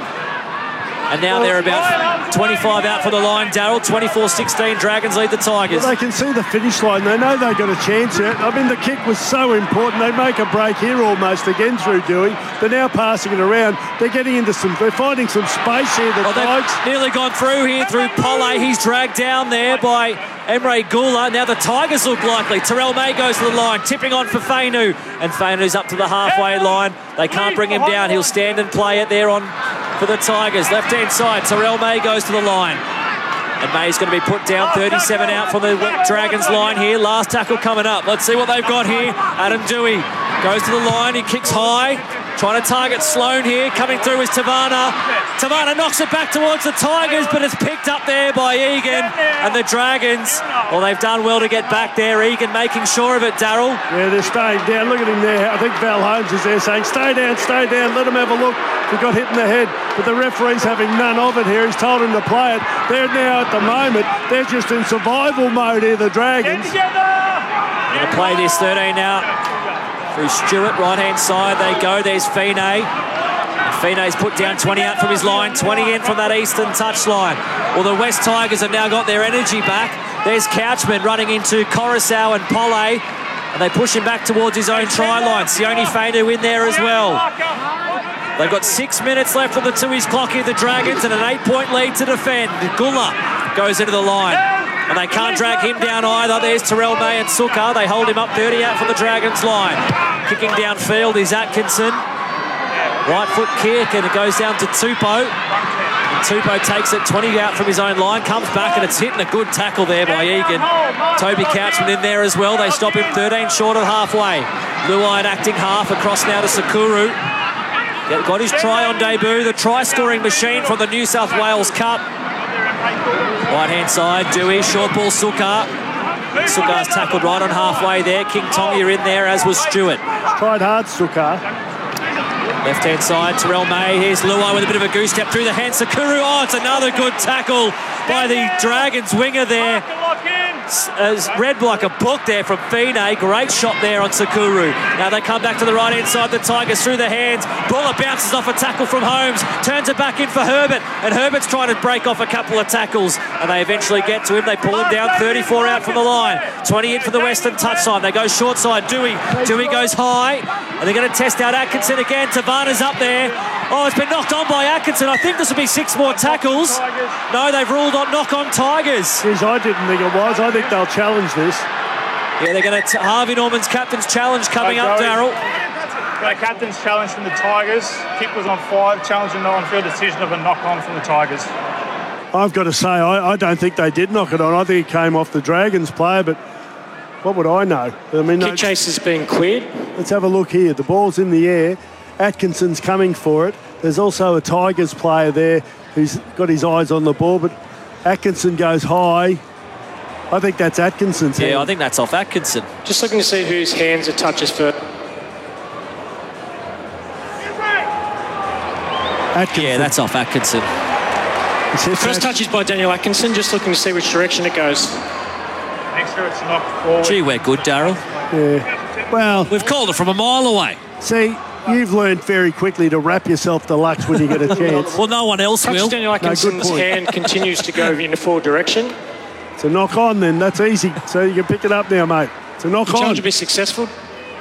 And now they're about 25 out for the line, Daryl. 24-16, Dragons lead the Tigers. Well, they can see the finish line. They know they've got a chance here. I mean, the kick was so important. They make a break here almost again through Doueihi. They're now passing it around. They're finding some space here. They've nearly gone through here through Pole. He's dragged down there by Emre Gula. Now the Tigers look likely. Terrell May goes to the line, tipping on for Fainu. And Fainu's up to the halfway line. They can't bring him down. He'll stand and play it there on for the Tigers. Left-hand side, Terrell May goes to the line. And May's going to be put down, 37 out from the Dragons line here. Last tackle coming up. Let's see what they've got here. Adam Doueihi goes to the line. He kicks high. Trying to target Sloan here. Coming through is Tavana. Tavana knocks it back towards the Tigers, but it's picked up there by Egan. And the Dragons, well, they've done well to get back there. Egan making sure of it, Daryl. Yeah, they're staying down. Look at him there. I think Val Holmes is there saying, stay down, let them have a look. He got hit in the head, but the referee's having none of it here. He's told him to play it. They're now, at the moment, they're just in survival mode here, the Dragons. Going to play this 13 out. Through Stewart, right-hand side they go. There's Fine. Fine's put down 20 out from his line, 20 in from that eastern touchline. Well, the West Tigers have now got their energy back. There's Couchman running into Coruscant and Pole, and they push him back towards his own try line. Sione Fainu in there as well. They've got 6 minutes left on the 2-ish clock here, the Dragons, and an 8-point lead to defend. Gula goes into the line. And they can't drag him down either. There's Terrell May and Sukkar. They hold him up 30 out from the Dragons line. Kicking downfield is Atkinson. Right foot kick, and it goes down to Tupou. And Tupou takes it 20 out from his own line, comes back, and it's hitting a good tackle there by Egan. Toby Couchman in there as well. They stop him 13 short of halfway. Luai acting half across now to Sakuru. Got his try on debut, the try-scoring machine from the New South Wales Cup. Right-hand side, Doueihi, short ball, Sukkar. Sukkar's tackled right on halfway there. King Tonga in there, as was Stewart. Tried hard, Sukkar. Left-hand side, Terrell May. Here's Luai with a bit of a goose step through the hand. Sakuru, oh, it's another good tackle by the Dragons winger there. Read like a book there from Fine. Great shot there on Sakuru. Now they come back to the right-hand side. The Tigers through the hands. Ball bounces off a tackle from Holmes. Turns it back in for Herbert. And Herbert's trying to break off a couple of tackles. And they eventually get to him. They pull him down 34 out from the line. 20 in for the Western touchline. They go short side. Doueihi. Doueihi goes high. And they're going to test out Atkinson again. Tavana's up there. Oh, it's been knocked on by Atkinson. I think this will be 6 more tackles. No, they've ruled on knock-on Tigers. Jeez, I didn't think it was. I think they'll challenge this. Yeah, they're going to... Harvey Norman's captain's challenge coming up, Daryl. The captain's challenge from the Tigers. Kick was on 5, challenging the on-field decision of a knock-on from the Tigers. I've got to say, I don't think they did knock it on. I think it came off the Dragons player, but what would I know? I mean, kick chase has been cleared. Let's have a look here. The ball's in the air. Atkinson's coming for it. There's also a Tigers player there who's got his eyes on the ball, but Atkinson goes high. I think that's Atkinson's hand. Yeah, I think that's off Atkinson. Just looking to see whose hands it touches first. Atkinson. Yeah, that's off Atkinson. First touch is by Daniel Atkinson, just looking to see which direction it goes. Make sure it's knocked forward. Gee, we're good, Daryl. Yeah. Well, We've called it from a mile away. see, you've learned very quickly to wrap yourself deluxe when you get a chance. Well, no one else Touch will. Daniel Atkinson's point. hand continues to go in the forward direction. It's a knock on then, that's easy. So you can pick it up now, mate. It's a knock The on. challenge will be successful.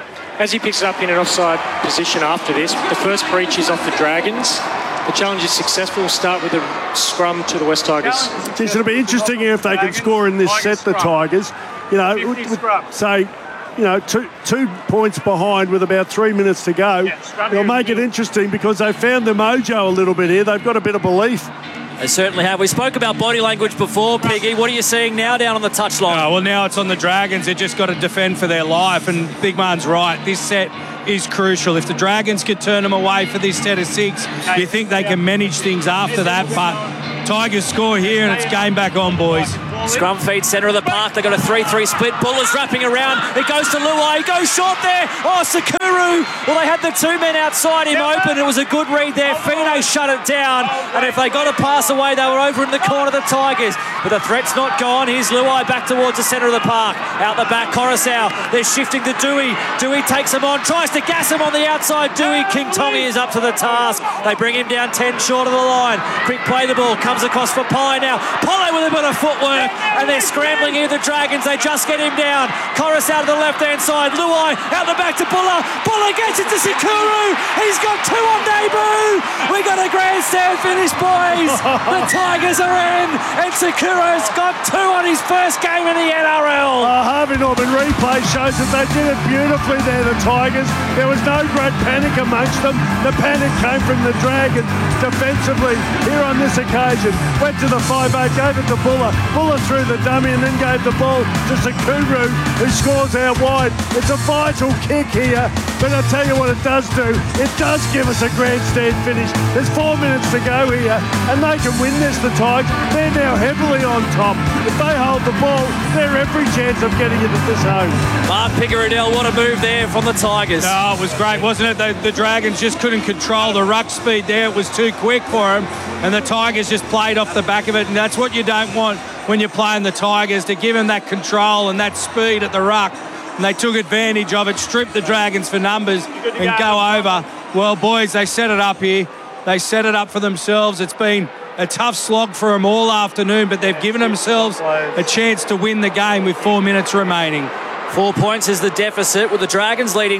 As he picks it up in an offside position after this, the first breach is off the Dragons. The challenge is successful. We'll start with a scrum to the West Tigers. Geez, it'll be interesting if they can score in this set, the Tigers. You know, 50 scrum. say, you know, two points behind with about 3 minutes to go. scrum They'll here make it is interesting because they've found their mojo a little bit here. They've got a bit of belief. They certainly have. We spoke about body language before, Piggy. What are you seeing now down on the touchline? Oh, well, now it's on the Dragons. They've just got to defend for their life. And Big Man's right. This set is crucial. If the Dragons could turn them away for this set of 6, you think they can manage things after that. But Tigers score here and it's game back on, boys. Scrum feed, centre of the park. They've got a 3-3 split. Buller's wrapping around. It goes to Luai. He goes short there. Oh, Sakuru. Well, they had the 2 men outside him open. It was a good read there. Fino shut it down. And if they got a pass away, they were over in the corner, the Tigers. But the threat's not gone. Here's Luai back towards the centre of the park. Out the back, Coruscant. They're shifting to Dewey. Dewey takes him on. Tries to gas him on the outside. Dewey. King Tommy is up to the task. They bring him down 10 short of the line. Quick play the ball. Comes across for Pye now. Pye with a bit of footwork. And they're scrambling here, the Dragons. They just get him down. Corus out of the left-hand side. Luai out the back to Buller. Buller gets it to Sakuru. He's got 2 on debut. We got a grandstand finish, boys. The Tigers are in. And Sakuru's got 2 on his first game in the NRL. Harvey Norman replay shows that they did it beautifully there, the Tigers. There was no great panic amongst them. The panic came from the Dragons defensively here on this occasion. Went to the 5-8, gave it to Buller. Buller threw the dummy and then gave the ball to Sakuru, who scores out wide. It's a vital kick here, but I'll tell you what it does do. It does give us a grandstand finish. There's 4 minutes to go here, and they can win this, the Tigers. They're now heavily on top. If they hold the ball, they're every chance of getting it at this home. Mark Picaradell, what a move there from the Tigers. No, it was great, wasn't it? The Dragons just couldn't control the ruck speed there. It was too quick for them, and the Tigers just played off the back of it, and that's what you don't want when you're playing the Tigers, to give them that control and that speed at the ruck. And they took advantage of it, stripped the Dragons for numbers and go over. Well, boys, they set it up here. They set it up for themselves. It's been a tough slog for them all afternoon, but they've given themselves a chance to win the game with 4 minutes remaining. 4 points is the deficit, with the Dragons leading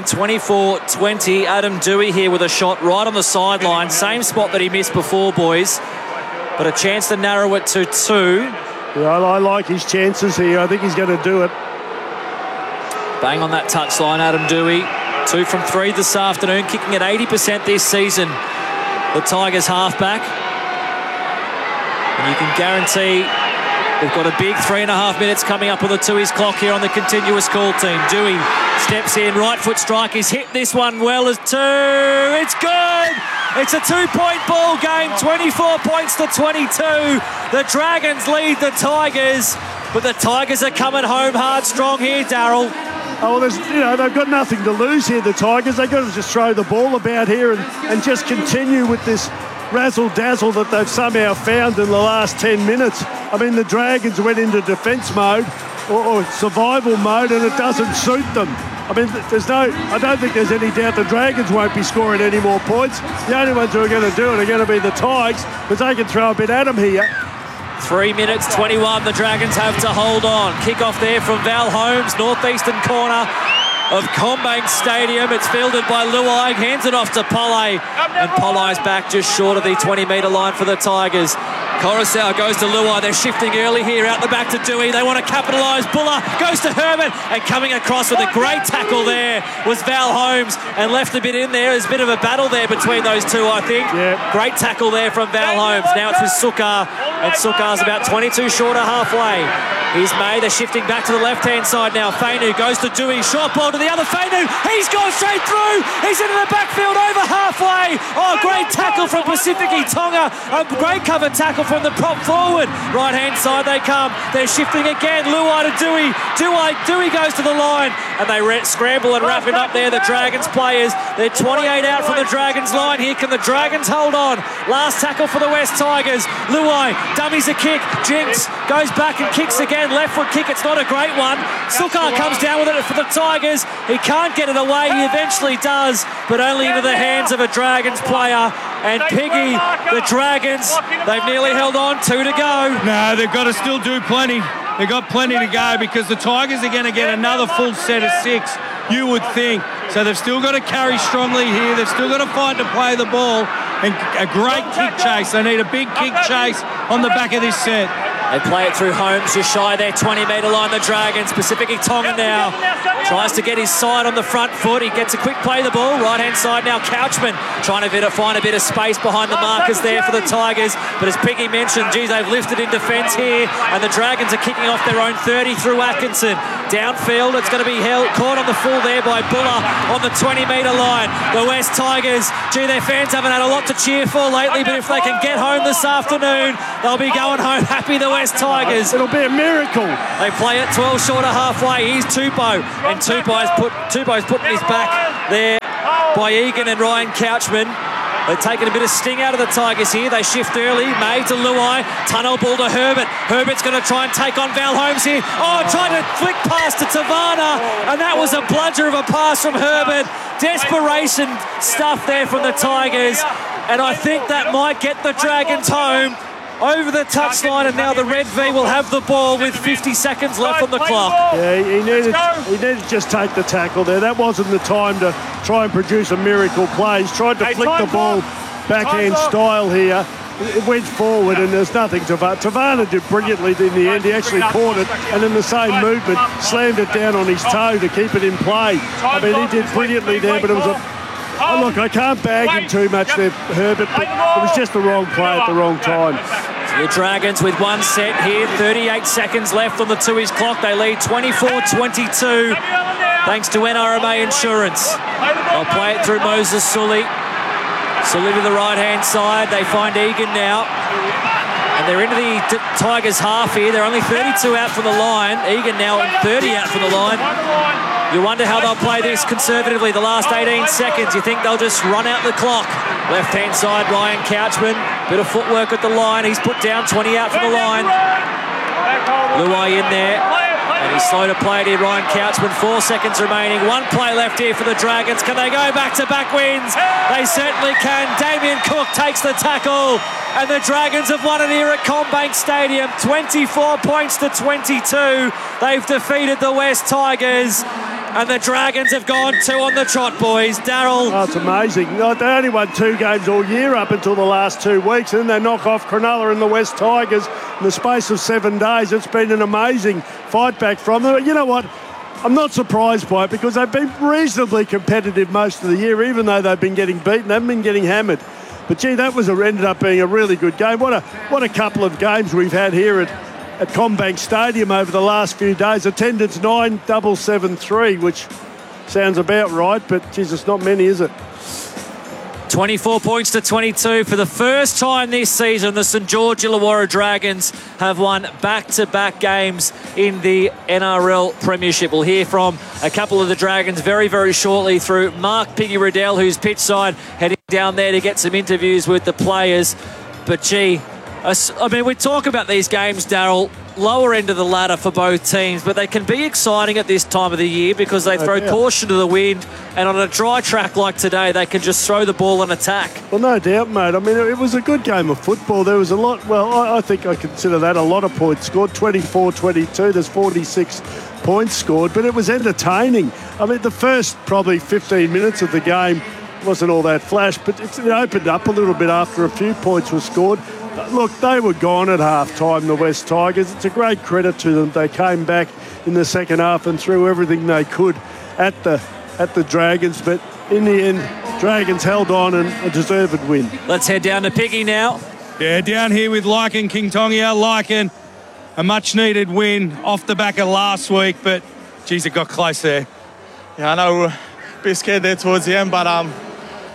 24-20. Adam Dewey here with a shot right on the sideline. Same spot that he missed before, boys. But a chance to narrow it to 2. Yeah, I like his chances here. I think he's going to do it. Bang on that touchline, Adam Dewey. 2 from 3 this afternoon, kicking at 80% this season. The Tigers halfback. And you can guarantee they've got a big 3.5 minutes coming up on the Tooheys clock here on the continuous call team. Dewey steps in, right foot strike. He's hit this one well as 2. It's good. It's a 2-point ball game, 24 points to 22. The Dragons lead the Tigers, but the Tigers are coming home hard strong here, Daryl. Oh, well, they've got nothing to lose here, the Tigers. They've got to just throw the ball about here and just continue with this razzle-dazzle that they've somehow found in the last 10 minutes. I mean, the Dragons went into defence mode or survival mode, and it doesn't suit them. I mean, I don't think there's any doubt the Dragons won't be scoring any more points. The only ones who are going to do it are going to be the Tigers, because they can throw a bit at them here. 3 minutes 21, the Dragons have to hold on. Kick-off there from Val Holmes, northeastern corner of Combank Stadium. It's fielded by Luai, hands it off to Polley, and Polley's back just short of the 20-metre line for the Tigers. Coruscant goes to Luai. They're shifting early here out the back to Dewey. They want to capitalise. Buller goes to Herbert, and coming across with a great tackle there was Val Holmes, and left a bit in there. There's a bit of a battle there between those two, I think. Yeah. Great tackle there from Val Holmes. Now it's with Sukar, and Sukar's about 22 short of halfway. He's made. They're shifting back to the left-hand side now. Fainu goes to Dewey. Short ball to the other. Fainu. He's gone straight through. He's into the backfield over half. halfway. Oh, great tackle from Pacifici Tonga. A great cover tackle from the prop forward. Right-hand side they come. They're shifting again. Luai to Dewey. Dewey goes to the line. And they scramble and wrap it up there, the Dragons players. They're 28 out from the Dragons line. Here can the Dragons hold on. Last tackle for the West Tigers. Luai dummies a kick. Jinx goes back and kicks again. Left foot kick. It's not a great one. Sukar comes down with it for the Tigers. He can't get it away. He eventually does, but only into the hands of a Dragons player. And Piggy, the Dragons, they've nearly held on. 2 to go. No, they've got to still do plenty. They've got plenty to go because the Tigers are going to get another full set of 6, you would think. So they've still got to carry strongly here. They've still got to fight to play the ball. And a great kick chase. They need a big kick chase on the back of this set. They play it through Holmes, just shy of their 20-metre line, the Dragons. Pacifici Tonga now tries to get his side on the front foot. He gets a quick play the ball. Right-hand side now, Couchman trying to find a bit of space behind the markers there for the Tigers. But as Piggy mentioned, geez, they've lifted in defence here, and the Dragons are kicking off their own 30 through Atkinson. Downfield, it's going to be caught on the full there by Buller on the 20-metre line. The West Tigers, gee, their fans haven't had a lot to cheer for lately, but if they can get home this afternoon, they'll be going home happy, the West Tigers. It'll be a miracle. They play it 12 short of halfway. Here's Tupou, and Tupou's putting his back there by Egan and Ryan Couchman. They're taking a bit of sting out of the Tigers here. They shift early. May to Luai. Tunnel ball to Herbert. Herbert's going to try and take on Val Holmes here. Oh, trying to flick past to Tavana, and that was a bludger of a pass from Herbert. Desperation stuff there from the Tigers, and I think that might get the Dragons home over the touchline, and now the Red V will have the ball with 50 seconds left on the clock. Yeah, he needed to just take the tackle there. That wasn't the time to try and produce a miracle play. He's tried to flick the ball backhand style here. It went forward, and there's nothing Tavana did brilliantly in the end. He actually caught it, and in the same movement, slammed it down on his toe to keep it in play. I mean, he did brilliantly there, but it was a... Oh, look, I can't bag him too much there, Herbert, but it was just the wrong play at the wrong time. So the Dragons with one set here, 38 seconds left on the Tui's clock. They lead 24-22 thanks to NRMA Insurance. They'll play it through Moses Sully. Sully to the right-hand side. They find Egan now. And they're into the Tigers half here. They're only 32 out from the line. Egan now 30 out from the line. You wonder how they'll play this conservatively the last 18 seconds. You think they'll just run out the clock. Left-hand side, Ryan Couchman. Bit of footwork at the line. He's put down 20 out from the line. Luai in there. And he's slow to play it here, Ryan Couchman. 4 seconds remaining. One play left here for the Dragons. Can they go back-to-back wins? They certainly can. Damien Cook takes the tackle. And the Dragons have won it here at CommBank Stadium. 24 points to 22. They've defeated the West Tigers. And the Dragons have gone 2 on the trot, boys. Daryl. Oh, it's amazing. They only won 2 games all year up until the last 2 weeks, and then they knock off Cronulla and the West Tigers in the space of 7 days. It's been an amazing fight back from them. You know what? I'm not surprised by it because they've been reasonably competitive most of the year, even though they've been getting beaten. They haven't been getting hammered. But, gee, that ended up being a really good game. What a couple of games we've had here at CommBank Stadium over the last few days. Attendance 9,773, which sounds about right, but geez, it's not many, is it? 24 points to 22. For the first time this season, the St George Illawarra Dragons have won back-to-back games in the NRL Premiership. We'll hear from a couple of the Dragons very, very shortly through Mark Piggy Riddell, who's pitch side, heading down there to get some interviews with the players. But gee, I mean, we talk about these games, Daryl, lower end of the ladder for both teams, but they can be exciting at this time of the year because they throw caution to the wind, and on a dry track like today, they can just throw the ball and attack. Well, no doubt, mate. I mean, it was a good game of football. There was a lot, well, I think I consider that a lot of points scored, 24-22. There's 46 points scored, but it was entertaining. I mean, the first probably 15 minutes of the game wasn't all that flash, but it opened up a little bit after a few points were scored. Look, they were gone at half-time, the West Tigers. It's a great credit to them. They came back in the second half and threw everything they could at the Dragons, but in the end, Dragons held on and a deserved win. Let's head down to Piggy now. Yeah, down here with Lycan King Tongia. Lycan, a much-needed win off the back of last week, but, geez, it got close there. Yeah, I know we were a bit scared there towards the end, but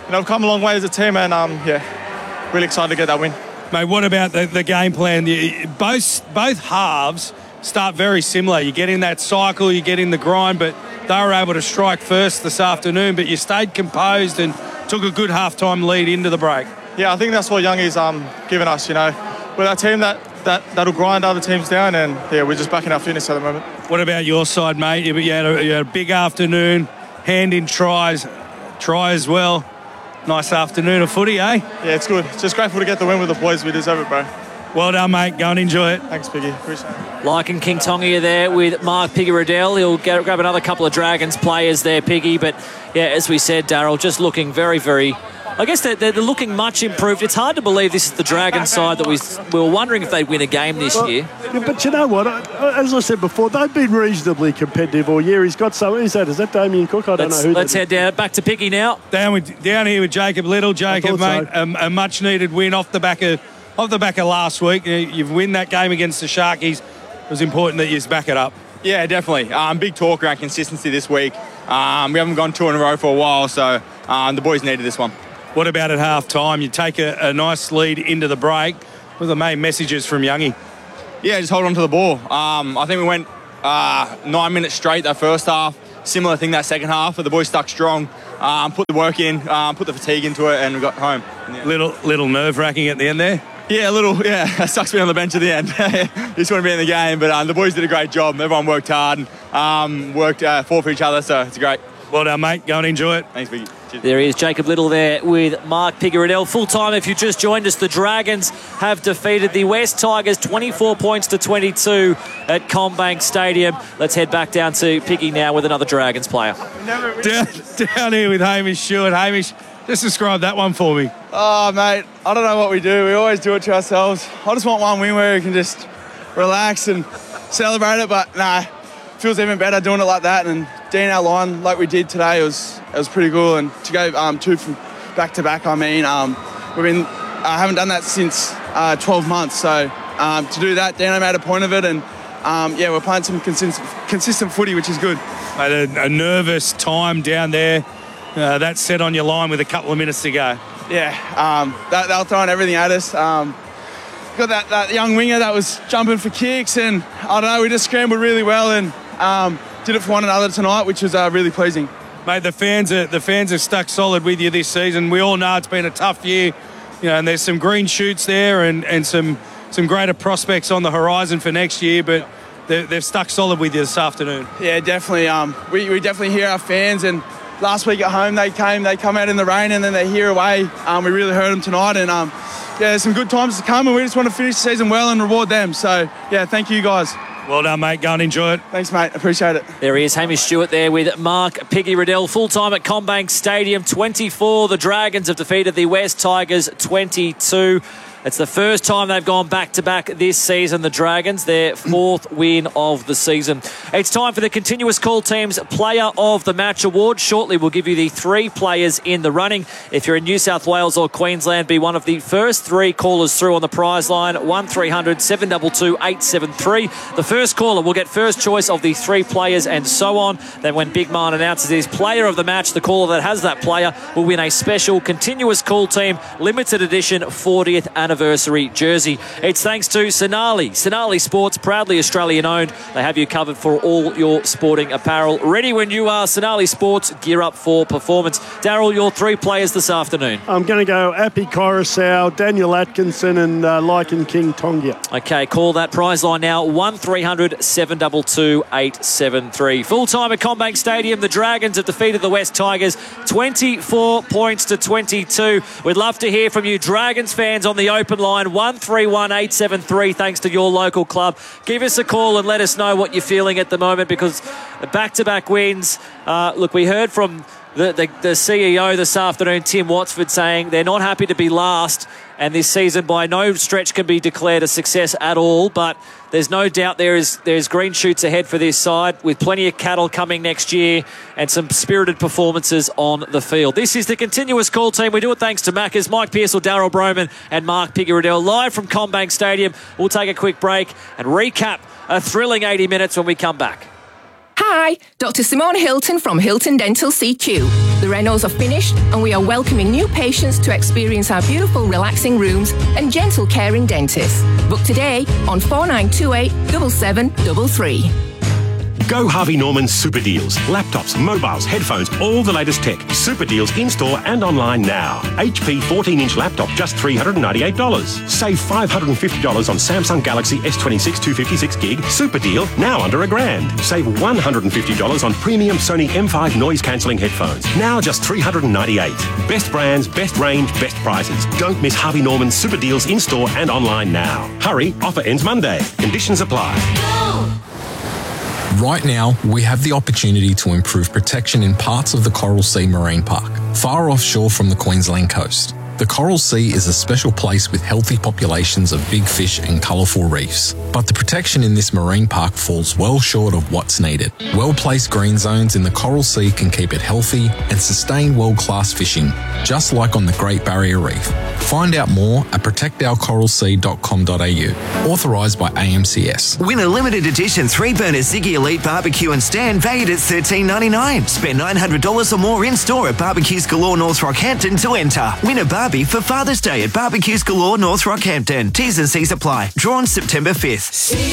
we've come a long way as a team, and really excited to get that win. Mate, what about the game plan? Both halves start very similar. You get in that cycle, you get in the grind, but they were able to strike first this afternoon, but you stayed composed and took a good half-time lead into the break. Yeah, I think that's what Youngie's given us, We're that team that'll grind other teams down, and, we're just backing our fitness at the moment. What about your side, mate? You had a big afternoon, hand in try as well. Nice afternoon of footy, eh? Yeah, it's good. Just grateful to get the win with the boys. We deserve it, bro. Well done, mate. Go and enjoy it. Thanks, Piggy. Appreciate it. Lycan King Tonga there with Mark Piggy Riddell. He'll grab another couple of Dragons players there, Piggy. But, as we said, Daryl, just looking very, very... I guess they're looking much improved. It's hard to believe this is the Dragons side that we were wondering if they'd win a game this year. Yeah, but you know what? As I said before, they've been reasonably competitive all year. He's got some... Is that Damien Cook? I don't know who. Let's head down back to Piggy now. Down here with Jacob Little. Jacob, mate, so. A much-needed win off the back of last week. You've win that game against the Sharkies. It was important that you back it up. Yeah, definitely. Big talk around consistency this week. We haven't gone 2 in a row for a while, so the boys needed this one. What about at half-time? You take a nice lead into the break. What are the main messages from Youngie? Yeah, just hold on to the ball. I think we went 9 minutes straight that first half. Similar thing that second half, but the boys stuck strong. Put the work in, put the fatigue into it, and we got home. Yeah. Little nerve-wracking at the end there? Yeah, a little, yeah. It sucks being on the bench at the end. You just want to be in the game, but the boys did a great job. Everyone worked hard and worked for each other, so it's great. Well done, mate. Go and enjoy it. Thanks, Biggie. There he is, Jacob Little there with Mark Piggy Riddell. Full time, if you just joined us, the Dragons have defeated the West Tigers 24 points to 22 at CommBank Stadium. Let's head back down to Piggy now with another Dragons player. Down here with Hamish Stewart. Hamish, just describe that one for me. Oh, mate, I don't know what we do. We always do it to ourselves. I just want one win where we can just relax and celebrate it, but nah, feels even better doing it like that. And Dean our line like we did today, it was pretty cool. And to go 2 from back to back, I mean, haven't done that since 12 months. So to do that, Dino made a point of it, and we're playing some consistent footy, which is good. Mate, a nervous time down there. That's set on your line with a couple of minutes to go. Yeah, they were throwing everything at us. Got that young winger that was jumping for kicks, and I don't know, we just scrambled really well and did it for one another tonight, which was really pleasing. Mate, the fans are stuck solid with you this season. We all know it's been a tough year, and there's some green shoots there and some greater prospects on the horizon for next year, but they've stuck solid with you this afternoon. Yeah, definitely. We definitely hear our fans, and last week at home they come out in the rain, and then they're here away. We really heard them tonight, and there's some good times to come, and we just want to finish the season well and reward them. So, yeah, thank you guys. Well done, mate. Go and enjoy it. Thanks, mate. Appreciate it. There he is, Hamish Stewart there with Mark Piggy Riddell. Full-time at CommBank Stadium. 24. The Dragons have defeated the West Tigers 22. It's the first time they've gone back-to-back this season, the Dragons, their 4th win of the season. It's time for the Continuous Call Team's Player of the Match Award. Shortly, we'll give you the 3 players in the running. If you're in New South Wales or Queensland, be one of the first 3 callers through on the prize line, 1300 722 873. The first caller will get first choice of the 3 players and so on. Then when Big Man announces his Player of the Match, the caller that has that player will win a special Continuous Call Team limited edition 40th anniversary jersey. It's thanks to Sonali. Sonali Sports, proudly Australian owned. They have you covered for all your sporting apparel. Ready when you are. Sonali Sports, gear up for performance. Daryl, your 3 players this afternoon. I'm going to go Appy Coruscant, Daniel Atkinson and Lycan King Tonga. Okay, call that prize line now, 1300 722 873. Full time at CommBank Stadium, the Dragons have defeated the West Tigers 24 points to 22. We'd love to hear from you Dragons fans on the open line, 131 873, thanks to your local club. Give us a call and let us know what you're feeling at the moment, because back-to-back wins. Look, we heard from the CEO this afternoon, Tim Watford, saying they're not happy to be last, and this season by no stretch can be declared a success at all, but there's no doubt there's green shoots ahead for this side, with plenty of cattle coming next year and some spirited performances on the field. This is the Continuous Call Team. We do it thanks to Maccas, Mike Pearsall, Daryl Broman and Mark Piggy Riddell, live from CommBank Stadium. We'll take a quick break and recap a thrilling 80 minutes when we come back. Hi, Hi, Dr. Simone Hilton from Hilton Dental CQ. The renos are finished and we are welcoming new patients to experience our beautiful relaxing rooms and gentle caring dentists. Book today on 4928 7733. Go Harvey Norman Super Deals. Laptops, mobiles, headphones, all the latest tech. Super Deals in-store and online now. HP 14-inch laptop, just $398. Save $550 on Samsung Galaxy S26 256 gig. Super deal, now under $1,000. Save $150 on premium Sony M5 noise-cancelling headphones. Now just $398. Best brands, best range, best prices. Don't miss Harvey Norman Super Deals in-store and online now. Hurry, offer ends Monday. Conditions apply. Right now, we have the opportunity to improve protection in parts of the Coral Sea Marine Park, far offshore from the Queensland coast. The Coral Sea is a special place with healthy populations of big fish and colourful reefs. But the protection in this marine park falls well short of what's needed. Well-placed green zones in the Coral Sea can keep it healthy and sustain world-class fishing, just like on the Great Barrier Reef. Find out more at protectourcoralsea.com.au. Authorised by AMCS. Win a limited edition 3-burner Ziggy Elite barbecue and stand valued at $13.99. Spend $900 or more in-store at Barbecues Galore North Rockhampton to enter. Win a Barbie for Father's Day at Barbecues Galore North Rockhampton. T's and C's apply. Drawn September 5th.